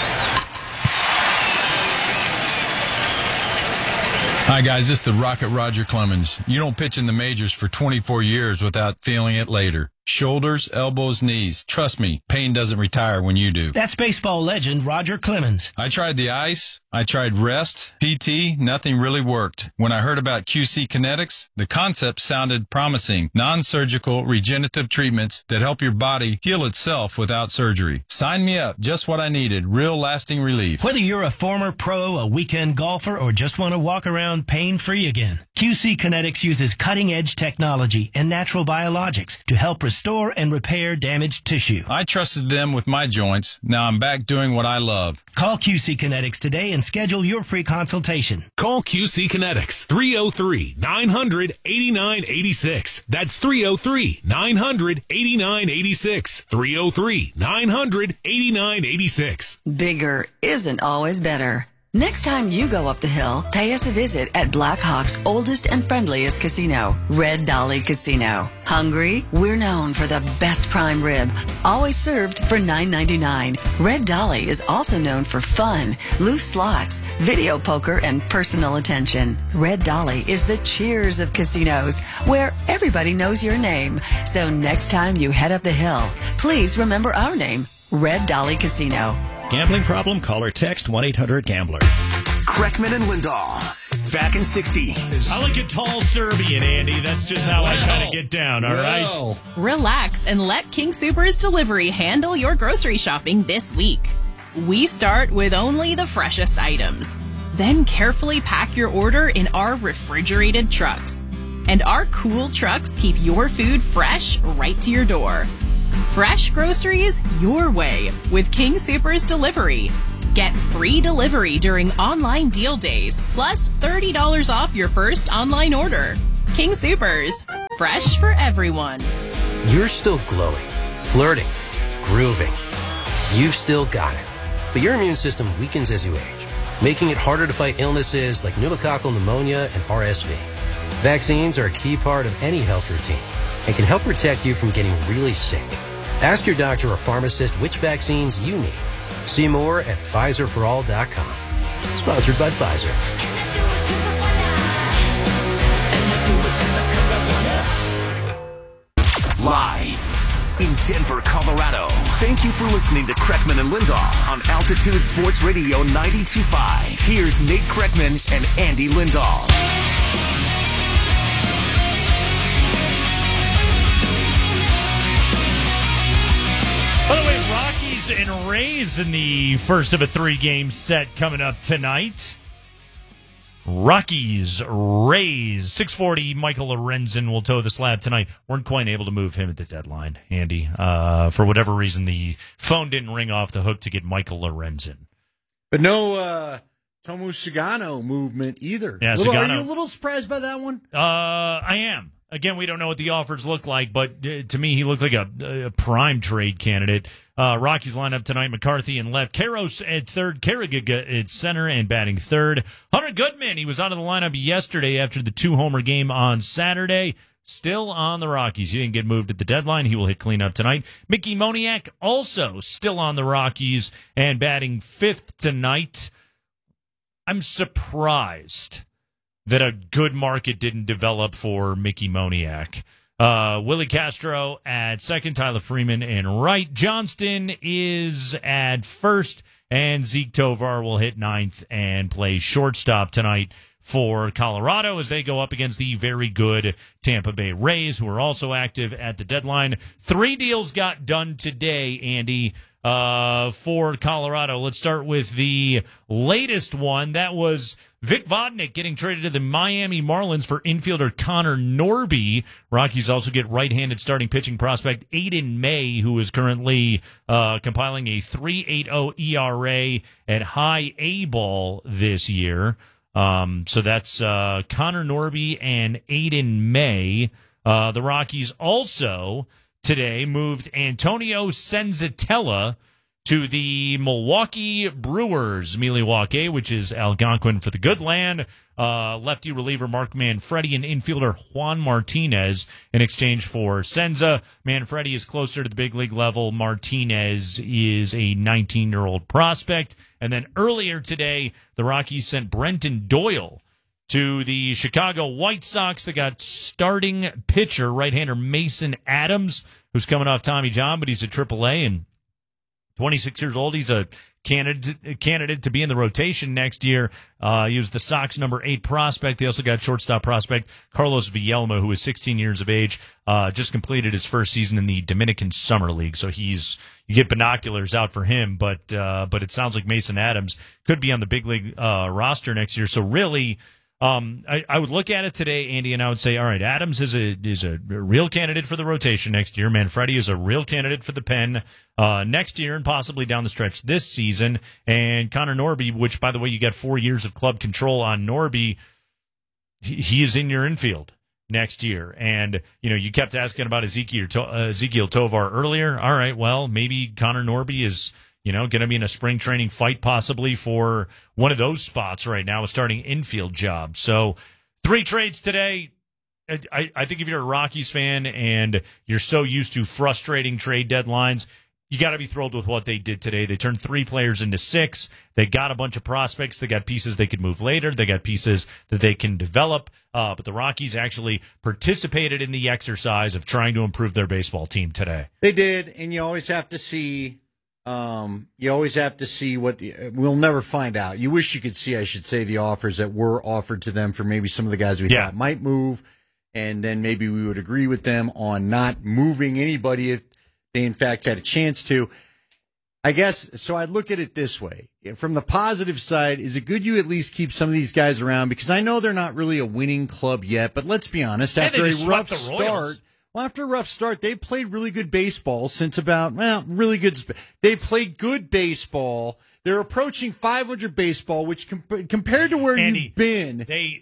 [SPEAKER 24] Hi, guys. This is the Rocket Roger Clemens. You don't pitch in the majors for 24 years without feeling it later. Shoulders, elbows, knees. Trust me, pain doesn't retire when you do.
[SPEAKER 25] That's baseball legend Roger Clemens.
[SPEAKER 24] I tried the ice. I tried rest, PT, nothing really worked. When I heard about QC Kinetics, the concept sounded promising. Non-surgical regenerative treatments that help your body heal itself without surgery. Sign me up. Just what I needed. Real lasting relief.
[SPEAKER 25] Whether you're a former pro, a weekend golfer, or just want to walk around pain-free again, QC Kinetics uses cutting-edge technology and natural biologics to help restore and repair damaged tissue.
[SPEAKER 24] I trusted them with my joints. Now I'm back doing what I love.
[SPEAKER 25] Call QC Kinetics today and schedule your free consultation.
[SPEAKER 26] Call QC Kinetics, 303-900-8986. That's 303-900-8986. 303-900-8986.
[SPEAKER 27] Bigger isn't always better. Next time you go up the hill, pay us a visit at Black Hawk's oldest and friendliest casino, Red Dolly Casino. Hungry? We're known for the best prime rib, always served for $9.99. Red Dolly is also known for fun, loose slots, video poker, and personal attention. Red Dolly is the Cheers of casinos, where everybody knows your name. So next time you head up the hill, please remember our name, Red Dolly Casino.
[SPEAKER 28] Gambling problem? Call or text 1-800-GAMBLER.
[SPEAKER 4] Kreckman and Lindahl. Next, back in 60.
[SPEAKER 3] I like a tall Serbian, Andy. That's just how I kind of get down, all right?
[SPEAKER 1] Relax and let King Soopers Delivery handle your grocery shopping this week. We start with only the freshest items. Then carefully pack your order in our refrigerated trucks. And our cool trucks keep your food fresh right to your door. Fresh groceries your way with King Soopers Delivery. Get free delivery during online deal days, plus $30 off your first online order. King Soopers, fresh for everyone.
[SPEAKER 5] You're still glowing, flirting, grooving. You've still got it. But your immune system weakens as you age, making it harder to fight illnesses like pneumococcal pneumonia and RSV. Vaccines are a key part of any health routine and can help protect you from getting really sick. Ask your doctor or pharmacist which vaccines you need. See more at PfizerForAll.com. Sponsored by Pfizer.
[SPEAKER 4] Live in Denver, Colorado. Thank you for listening to Kreckman and Lindahl on Altitude Sports Radio 92.5. Here's Nate Kreckman and Andy Lindahl.
[SPEAKER 3] By the way, Rockies and Rays in the first of a 3-game set coming up tonight. Rockies, Rays, 6:40. Michael Lorenzen will toe the slab tonight. Weren't quite able to move him at the deadline, Andy. For whatever reason, the phone didn't ring off the hook to get Michael Lorenzen.
[SPEAKER 2] But no Tomu Sagano movement either.
[SPEAKER 3] Yeah,
[SPEAKER 2] Are
[SPEAKER 3] Sagano.
[SPEAKER 2] you a little surprised by that one?
[SPEAKER 3] I am. Again, we don't know what the offers look like, but to me, he looked like a prime trade candidate. Rockies lineup tonight: McCarthy in left, Karros at third, Carragher at center and batting third. Hunter Goodman, he was out of the lineup yesterday after the 2-homer game on Saturday. Still on the Rockies. He didn't get moved at the deadline. He will hit cleanup tonight. Mickey Moniak also still on the Rockies and batting fifth tonight. I'm surprised that a good market didn't develop for Mickey Moniak. Willie Castro at second, Tyler Freeman in right. Johnston is at first, and Zeke Tovar will hit ninth and play shortstop tonight for Colorado as they go up against the very good Tampa Bay Rays, who are also active at the deadline. 3 deals got done today, Andy, for Colorado. Let's start with the latest one. That was Vic Vodnik getting traded to the Miami Marlins for infielder Connor Norby. Rockies also get right-handed starting pitching prospect Aiden May, who is currently compiling a 3.80 ERA at high A ball this year. So that's Connor Norby and Aiden May. The Rockies also today moved Antonio Senzatella to the Milwaukee Brewers, Milwaukee, which is Algonquin for the good land. Lefty reliever Mark Manfredi and infielder Juan Martinez in exchange for Senza. Manfredi is closer to the big league level. Martinez is a 19-year-old prospect. And then earlier today, the Rockies sent Brenton Doyle to the Chicago White Sox. They got starting pitcher, right-hander Mason Adams, who's coming off Tommy John, but he's at AAA and 26 years old. He's a candidate to be in the rotation next year. He was the Sox number 8 prospect. They also got shortstop prospect Carlos Villalma, who is 16 years of age, just completed his first season in the Dominican Summer League. So you get binoculars out for him, but it sounds like Mason Adams could be on the big league roster next year. So really, I would look at it today, Andy, and I would say, all right, Adams is a real candidate for the rotation next year. Manfredi is a real candidate for the pen next year and possibly down the stretch this season. And Connor Norby, which, by the way, you got 4 years of club control on Norby, he is in your infield next year. And, you kept asking about Ezekiel Tovar earlier. All right, well, maybe Connor Norby is going to be in a spring training fight possibly for one of those spots right now, a starting infield job. So 3 trades today. I think if you're a Rockies fan and you're so used to frustrating trade deadlines, you got to be thrilled with what they did today. They turned 3 players into 6. They got a bunch of prospects. They got pieces they could move later. They got pieces that they can develop. But the Rockies actually participated in the exercise of trying to improve their baseball team today.
[SPEAKER 2] They did, and you always have to see You always have to see we'll never find out. You wish you could see, I should say, the offers that were offered to them for maybe some of the guys we thought might move, and then maybe we would agree with them on not moving anybody if they in fact had a chance to. I guess, so I'd look at it this way. From the positive side, is it good you at least keep some of these guys around? Because I know they're not really a winning club yet, but let's be honest, after a rough start, they've played really good baseball since they've played good baseball. They're approaching 500 baseball, which compared to where you've been,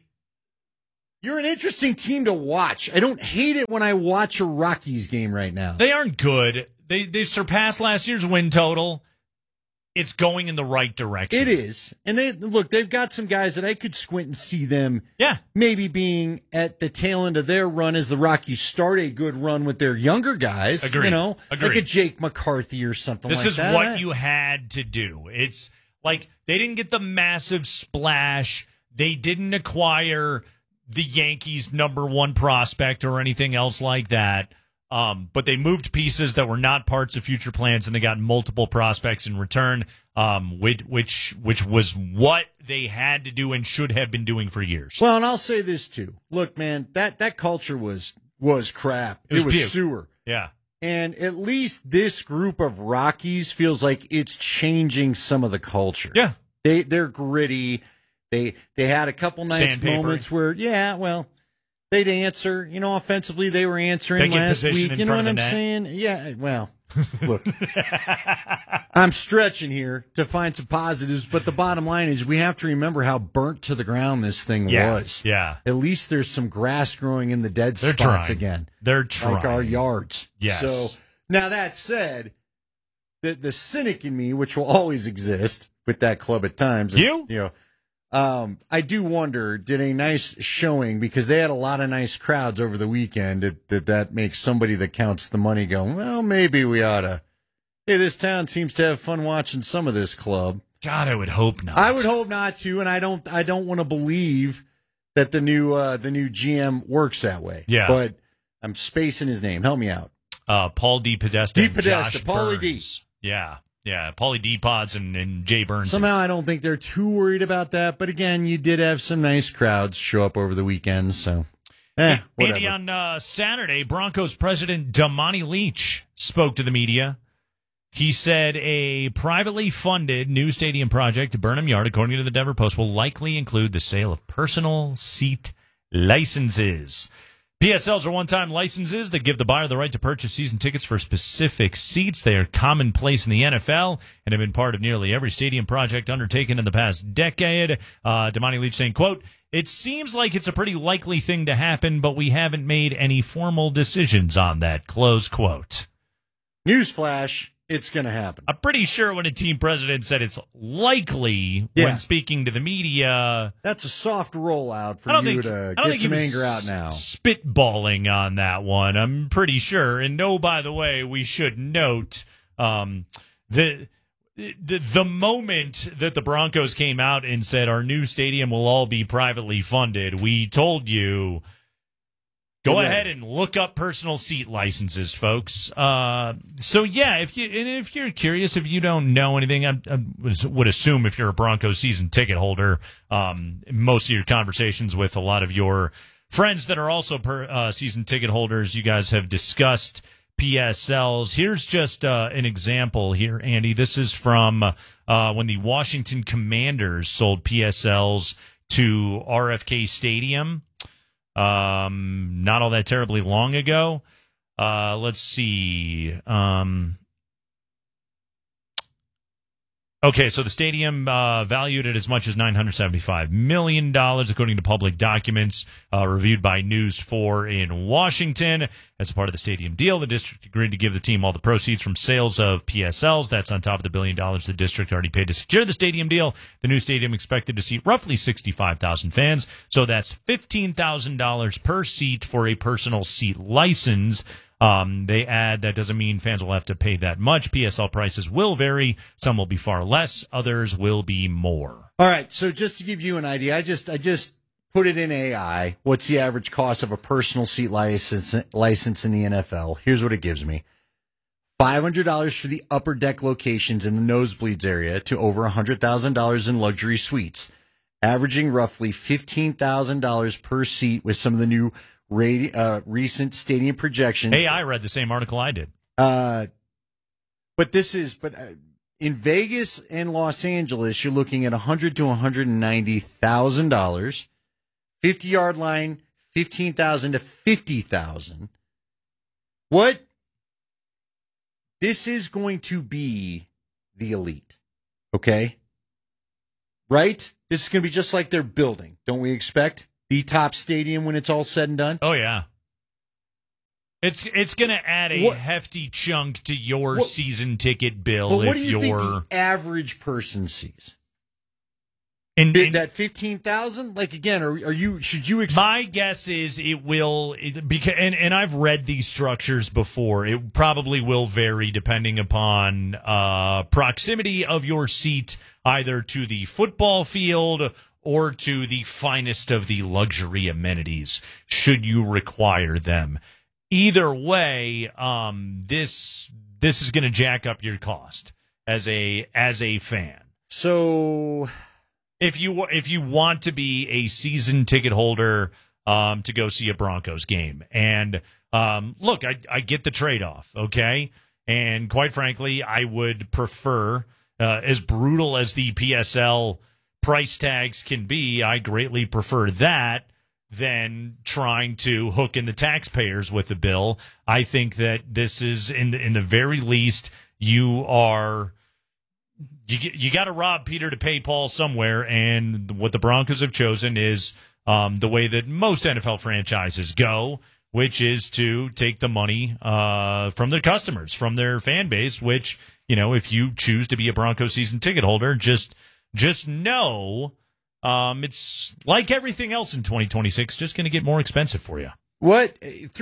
[SPEAKER 2] you're an interesting team to watch. I don't hate it when I watch a Rockies game right now.
[SPEAKER 3] They aren't good. They surpassed last year's win total. It's going in the right direction.
[SPEAKER 2] It is. And they've got some guys that I could squint and see them maybe being at the tail end of their run as the Rockies start a good run with their younger guys.
[SPEAKER 3] Agreed.
[SPEAKER 2] Like a Jake McCarthy or something like that.
[SPEAKER 3] This is what you had to do. It's like they didn't get the massive splash. They didn't acquire the Yankees' #1 prospect or anything else like that. But they moved pieces that were not parts of future plans, and they got multiple prospects in return, which was what they had to do and should have been doing for years.
[SPEAKER 2] Well, and I'll say this too. Look, man, that culture was crap. It was sewer.
[SPEAKER 3] Yeah.
[SPEAKER 2] And at least this group of Rockies feels like it's changing some of the culture.
[SPEAKER 3] Yeah.
[SPEAKER 2] They're gritty. They had a couple nice moments where, they'd answer. Offensively, they were answering last week. You know what I'm saying? Yeah, well, look, I'm stretching here to find some positives, but the bottom line is we have to remember how burnt to the ground this thing was.
[SPEAKER 3] Yeah.
[SPEAKER 2] At least there's some grass growing in the dead spots again.
[SPEAKER 3] They're trying.
[SPEAKER 2] Like our yards.
[SPEAKER 3] Yes.
[SPEAKER 2] So, now that said, the cynic in me, which will always exist with that club at times. I do wonder, did a nice showing, because they had a lot of nice crowds over the weekend, that makes somebody that counts the money go, well, maybe we ought to. Hey, this town seems to have fun watching some of this club.
[SPEAKER 3] God, I would hope not.
[SPEAKER 2] I would hope not too, and I don't want to believe that the new GM works that way.
[SPEAKER 3] Yeah.
[SPEAKER 2] But I'm spacing his name. Help me out.
[SPEAKER 3] Paul D. Podesta.
[SPEAKER 2] Paulie D.
[SPEAKER 3] Yeah. Yeah, Paulie D. Pods and Jay Burns.
[SPEAKER 2] Somehow I don't think they're too worried about that. But again, you did have some nice crowds show up over the weekend. So, whatever.
[SPEAKER 3] Andy, on Saturday, Broncos president Damani Leach spoke to the media. He said a privately funded new stadium project at Burnham Yard, according to the Denver Post, will likely include the sale of personal seat licenses. PSLs are one-time licenses that give the buyer the right to purchase season tickets for specific seats. They are commonplace in the NFL and have been part of nearly every stadium project undertaken in the past decade. Damani Leach saying, quote, "It seems like it's a pretty likely thing to happen, but we haven't made any formal decisions on that," close quote.
[SPEAKER 2] Newsflash. It's going to happen.
[SPEAKER 3] I'm pretty sure when a team president said it's likely when speaking to the media.
[SPEAKER 2] That's a soft rollout for you to get some anger out now.
[SPEAKER 3] Spitballing on that one, I'm pretty sure. And by the way, we should note the moment that the Broncos came out and said our new stadium will all be privately funded, we told you, go ahead and look up personal seat licenses, folks. So yeah, if you're curious, if you don't know anything, I would assume if you're a Broncos season ticket holder, most of your conversations with a lot of your friends that are also season ticket holders, you guys have discussed PSLs. Here's just an example here, Andy. This is from when the Washington Commanders sold PSLs to RFK Stadium. Not all that terribly long ago. Let's see. Okay, so the stadium valued at as much as $975 million, according to public documents reviewed by News 4 in Washington. As a part of the stadium deal, the district agreed to give the team all the proceeds from sales of PSLs. That's on top of the $1 billion the district already paid to secure the stadium deal. The new stadium expected to seat roughly 65,000 fans, so that's $15,000 per seat for a personal seat license. They add that doesn't mean fans will have to pay that much. PSL prices will vary. Some will be far less. Others will be more.
[SPEAKER 2] All right. So just to give you an idea, I just put it in AI. What's the average cost of a personal seat license in the NFL? Here's what it gives me. $500 for the upper deck locations in the nosebleeds area to over $100,000 in luxury suites, averaging roughly $15,000 per seat with some of the new recent stadium projections.
[SPEAKER 3] Hey, I read the same article I did.
[SPEAKER 2] But in Vegas and Los Angeles, you're looking at $100,000 to $190,000. 50-yard line, $15,000 to $50,000. What? This is going to be the elite, okay? Right? This is going to be just like their building. Don't we expect the top stadium when it's all said and done?
[SPEAKER 3] Oh, yeah. It's going to add a hefty chunk to your season ticket bill.
[SPEAKER 2] But what do you think the average person sees? That 15,000? Like, again, should you expect?
[SPEAKER 3] My guess is it will, and I've read these structures before. It probably will vary depending upon proximity of your seat, either to the football field or to the finest of the luxury amenities, should you require them. Either way, this is going to jack up your cost as a fan.
[SPEAKER 2] So,
[SPEAKER 3] if you want to be a season ticket holder to go see a Broncos game, and look, I get the trade-off, okay? And quite frankly, I would prefer, as brutal as the PSL price tags can be, I greatly prefer that than trying to hook in the taxpayers with the bill. I think that this is, in the very least, you got to rob Peter to pay Paul somewhere, and what the Broncos have chosen is the way that most NFL franchises go, which is to take the money from their customers, from their fan base, which, if you choose to be a Broncos season ticket holder, just know it's like everything else in 2026, just going to get more expensive for you.
[SPEAKER 2] What?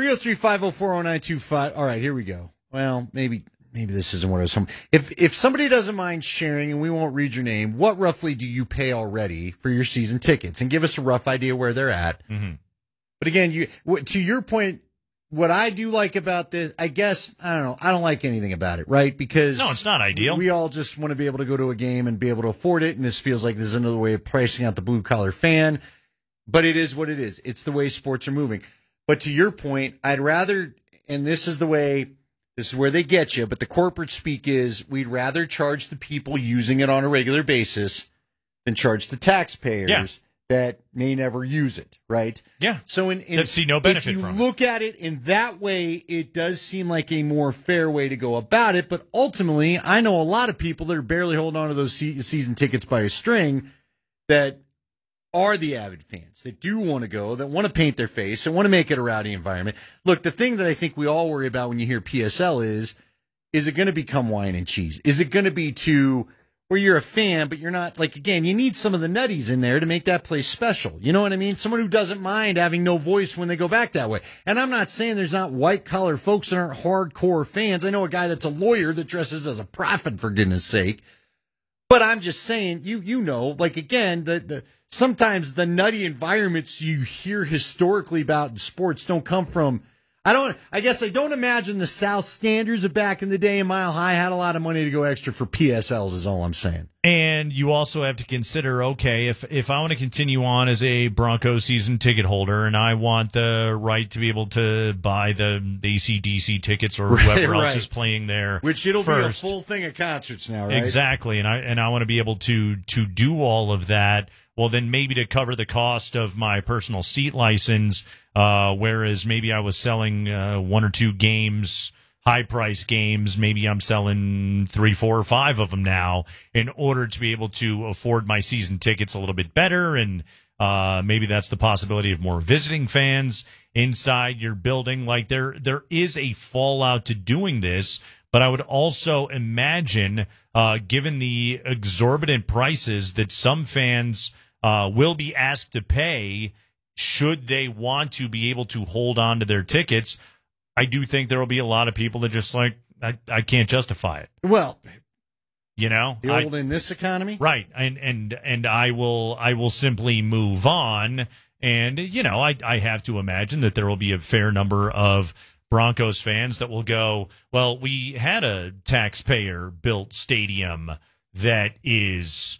[SPEAKER 2] 303-504-0925. All right, here we go. Well, maybe this isn't what I was hoping. If somebody doesn't mind sharing, and we won't read your name, what roughly do you pay already for your season tickets? And give us a rough idea where they're at.
[SPEAKER 3] Mm-hmm.
[SPEAKER 2] But again, to your point, what I do like about this, I guess, I don't know, I don't like anything about it, right? Because
[SPEAKER 3] no, it's not ideal.
[SPEAKER 2] We all just want to be able to go to a game and be able to afford it, and this feels like this is another way of pricing out the blue-collar fan. But it is what it is. It's the way sports are moving. But to your point, I'd rather, and this is where they get you, but the corporate speak is, we'd rather charge the people using it on a regular basis than charge the taxpayers that may never use it, right?
[SPEAKER 3] Yeah.
[SPEAKER 2] So
[SPEAKER 3] that see no benefit
[SPEAKER 2] if
[SPEAKER 3] from
[SPEAKER 2] you look at it in that way, it does seem like a more fair way to go about it. But ultimately, I know a lot of people that are barely holding on to those season tickets by a string that are the avid fans, that do want to go, that want to paint their face and want to make it a rowdy environment. Look, the thing that I think we all worry about when you hear PSL is it going to become wine and cheese? Is it going to be where you're a fan, but you're not, like, again, you need some of the nutties in there to make that place special. You know what I mean? Someone who doesn't mind having no voice when they go back that way. And I'm not saying there's not white-collar folks that aren't hardcore fans. I know a guy that's a lawyer that dresses as a prophet, for goodness sake. But I'm just saying, you know, like, again, sometimes the nutty environments you hear historically about in sports don't come from, I guess I don't imagine the South Standers of back in the day in Mile High had a lot of money to go extra for PSLs, is all I'm saying.
[SPEAKER 3] And you also have to consider, okay, if I want to continue on as a Broncos season ticket holder and I want the right to be able to buy the AC/DC tickets or whoever else is playing there,
[SPEAKER 2] which it'll
[SPEAKER 3] first,
[SPEAKER 2] be a full thing of concerts now, right?
[SPEAKER 3] Exactly, and I want to be able to do all of that. Well, then maybe to cover the cost of my personal seat license, whereas maybe I was selling 1 or 2 games, high-price games, maybe I'm selling 3, 4, or 5 of them now in order to be able to afford my season tickets a little bit better, and maybe that's the possibility of more visiting fans inside your building. Like, there is a fallout to doing this, but I would also imagine, given the exorbitant prices that some fans will be asked to pay should they want to be able to hold on to their tickets, I do think there will be a lot of people that just like, I can't justify it.
[SPEAKER 2] Well,
[SPEAKER 3] you know,
[SPEAKER 2] in this economy,
[SPEAKER 3] right? And I will simply move on. And you know, I have to imagine that there will be a fair number of Broncos fans that will go, well, we had a taxpayer-built stadium that is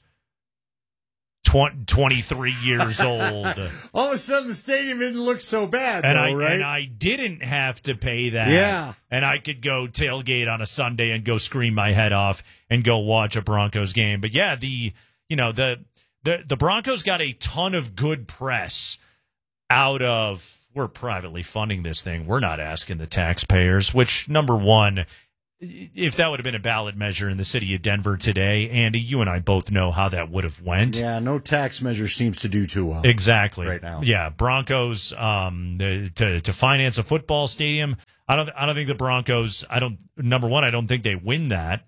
[SPEAKER 3] 23 years old.
[SPEAKER 2] All of a sudden, the stadium didn't look so bad,
[SPEAKER 3] And
[SPEAKER 2] right?
[SPEAKER 3] And I didn't have to pay that.
[SPEAKER 2] Yeah.
[SPEAKER 3] And I could go tailgate on a Sunday and go scream my head off and go watch a Broncos game. But yeah, the Broncos got a ton of good press out of, we're privately funding this thing. We're not asking the taxpayers, which, number one, if that would have been a ballot measure in the city of Denver today, Andy, you and I both know how that would have went.
[SPEAKER 2] Yeah, no tax measure seems to do too well.
[SPEAKER 3] Exactly.
[SPEAKER 2] Right now.
[SPEAKER 3] Yeah, Broncos to finance a football stadium. I don't think the Broncos. Number one, I don't think they win that.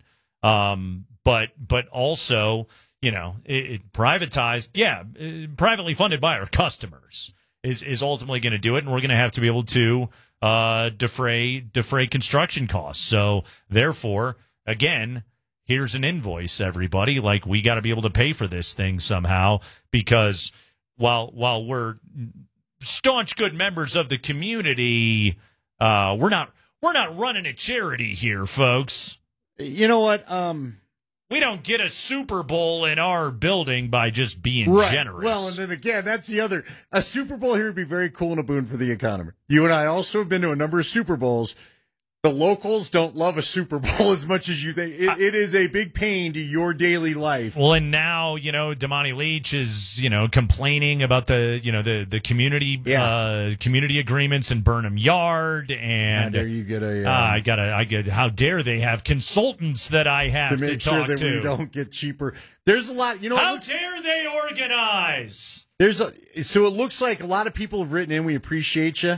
[SPEAKER 3] But also, it privatized. Yeah, privately funded by our customers is ultimately going to do it, and we're going to have to be able to defray construction costs. So therefore, again, here's an invoice, everybody. Like, we got to be able to pay for this thing somehow, because while we're staunch good members of the community, we're not running a charity here, folks.
[SPEAKER 2] You know what?
[SPEAKER 3] We don't get a Super Bowl in our building by just being generous.
[SPEAKER 2] Well, and then again, that's the other. A Super Bowl here would be very cool and a boon for the economy. You and I also have been to a number of Super Bowls. The locals don't love a Super Bowl as much as you think. It is a big pain to your daily life.
[SPEAKER 3] Well, and now, Damani Leach is, complaining about the community community agreements in Burnham Yard, and
[SPEAKER 2] how dare you get
[SPEAKER 3] how dare they have consultants that I have
[SPEAKER 2] to make
[SPEAKER 3] to
[SPEAKER 2] sure
[SPEAKER 3] talk
[SPEAKER 2] that
[SPEAKER 3] to.
[SPEAKER 2] we don't get cheaper. There's a lot,
[SPEAKER 3] How dare they organize?
[SPEAKER 2] So it looks like a lot of people have written in. We appreciate you.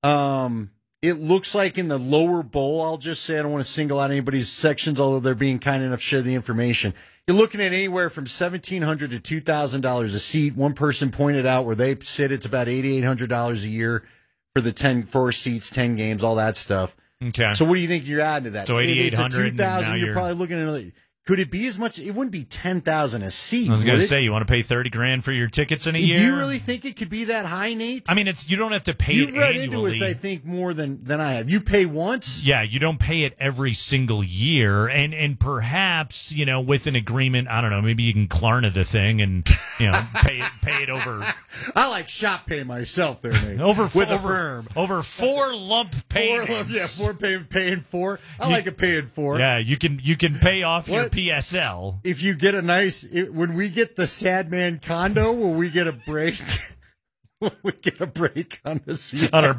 [SPEAKER 2] It looks like in the lower bowl, I'll just say, I don't want to single out anybody's sections, although they're being kind enough to share the information. You're looking at anywhere from $1,700 to $2,000 a seat. One person pointed out where they sit, it's about $8,800 a year for the 4 seats, 10 games, all that stuff.
[SPEAKER 3] Okay.
[SPEAKER 2] So what do you think you're adding to that?
[SPEAKER 3] So $8,800.
[SPEAKER 2] $2,000, you're probably looking at another. Could it be as much? It wouldn't be $10,000 a seat.
[SPEAKER 3] I was going to say, you want to pay $30,000 for your tickets in a year?
[SPEAKER 2] Do you really think it could be that high, Nate?
[SPEAKER 3] I mean, you don't have to pay
[SPEAKER 2] You've
[SPEAKER 3] it
[SPEAKER 2] read
[SPEAKER 3] annually.
[SPEAKER 2] into us, I think, more than I have. You pay once?
[SPEAKER 3] Yeah, you don't pay it every single year, and perhaps with an agreement, I don't know, maybe you can Klarna the thing and pay it over.
[SPEAKER 2] I like shop pay myself there, Nate. A firm
[SPEAKER 3] over 4 lump payments.
[SPEAKER 2] 4 paying 4. I like a paying 4.
[SPEAKER 3] Yeah, you can pay off your PSL.
[SPEAKER 2] If you get when we get the sad man condo, will we get a break? Will we get a break on the CI?
[SPEAKER 3] On our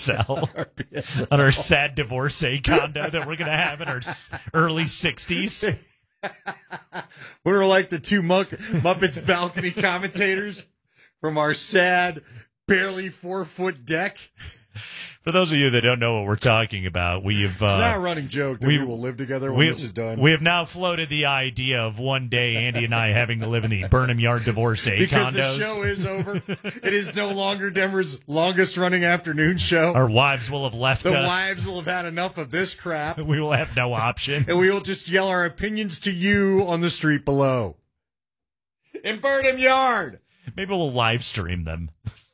[SPEAKER 3] PSL. On our sad divorcee condo that we're going to have in our early 60s.
[SPEAKER 2] We're like the 2 Muppets balcony commentators from our sad, barely 4-foot deck.
[SPEAKER 3] For those of you that don't know what we're talking about, it's
[SPEAKER 2] not a running joke that we will live together when this is done.
[SPEAKER 3] We have now floated the idea of one day Andy and I having to live in the Burnham Yard divorcee
[SPEAKER 2] because
[SPEAKER 3] condos.
[SPEAKER 2] The show is over. It is no longer Denver's longest running afternoon show.
[SPEAKER 3] Our wives will have left us.
[SPEAKER 2] The wives will have had enough of this crap.
[SPEAKER 3] We will have no option.
[SPEAKER 2] And we will just yell our opinions to you on the street below. In Burnham Yard.
[SPEAKER 3] Maybe we'll live stream them.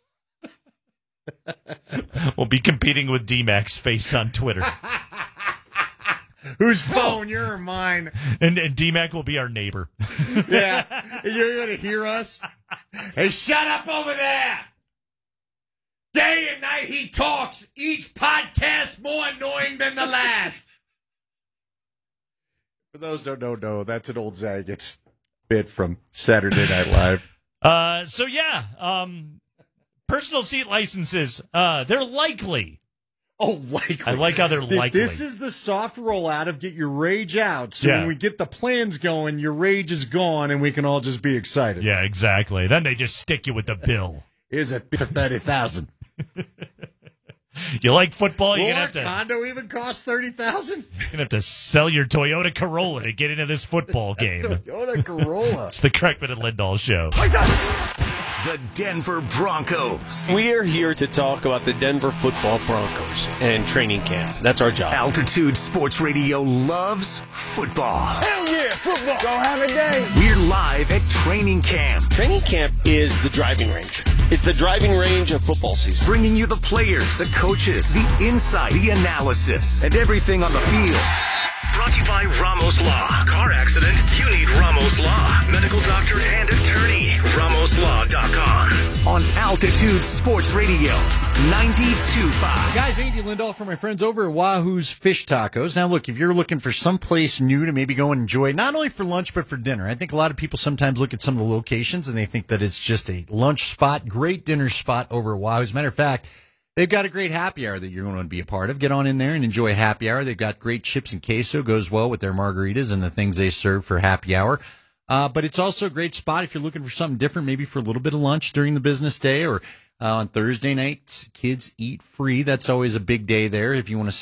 [SPEAKER 3] We'll be competing with D-Mac's face on Twitter.
[SPEAKER 2] Whose phone? You're or mine.
[SPEAKER 3] And D-Mac will be our neighbor.
[SPEAKER 2] Yeah. You're going to hear us? Hey, shut up over there. Day and night he talks. Each podcast more annoying than the last. For those who don't know, that's an old Zagat's bit from Saturday Night Live.
[SPEAKER 3] So, yeah. Personal seat licenses, they're likely.
[SPEAKER 2] Oh, likely.
[SPEAKER 3] I like how they're likely.
[SPEAKER 2] This is the soft rollout of get your rage out. So when we get the plans going, your rage is gone and we can all just be excited.
[SPEAKER 3] Yeah, exactly. Then they just stick you with the bill.
[SPEAKER 2] Here's a $30,000.
[SPEAKER 3] You like football?
[SPEAKER 2] Will our condo even cost $30,000?
[SPEAKER 3] You're going to have to sell your Toyota Corolla to get into this football game.
[SPEAKER 2] Toyota Corolla.
[SPEAKER 3] It's the Kreckman and Lindahl Show.
[SPEAKER 4] the Denver Broncos.
[SPEAKER 6] We are here to talk about the Denver Football Broncos and training camp. That's our job.
[SPEAKER 4] Altitude Sports Radio loves football.
[SPEAKER 13] Hell yeah, football. Go have a day.
[SPEAKER 4] We're live at training camp.
[SPEAKER 6] Training camp is the driving range. It's the driving range of football season.
[SPEAKER 4] Bringing you the players, the coaches, the insight, the analysis, and everything on the field. Brought to you by Ramos Law. Car accident? You need Ramos Law. Medical doctor and attorney. RamosLaw.com. On Altitude Sports Radio, 92.5.
[SPEAKER 2] Guys, Andy Lindahl for my friends over at Wahoo's Fish Tacos. Now, look, if you're looking for someplace new to maybe go and enjoy, not only for lunch, but for dinner, I think a lot of people sometimes look at some of the locations and they think that it's just a lunch spot, great dinner spot over at Wahoo. As a matter of fact, they've got a great happy hour that you're going to be a part of. Get on in there and enjoy happy hour. They've got great chips and queso, goes well with their margaritas and the things they serve for happy hour. But it's also a great spot if you're looking for something different, maybe for a little bit of lunch during the business day or on Thursday nights. Kids eat free. That's always a big day there if you want to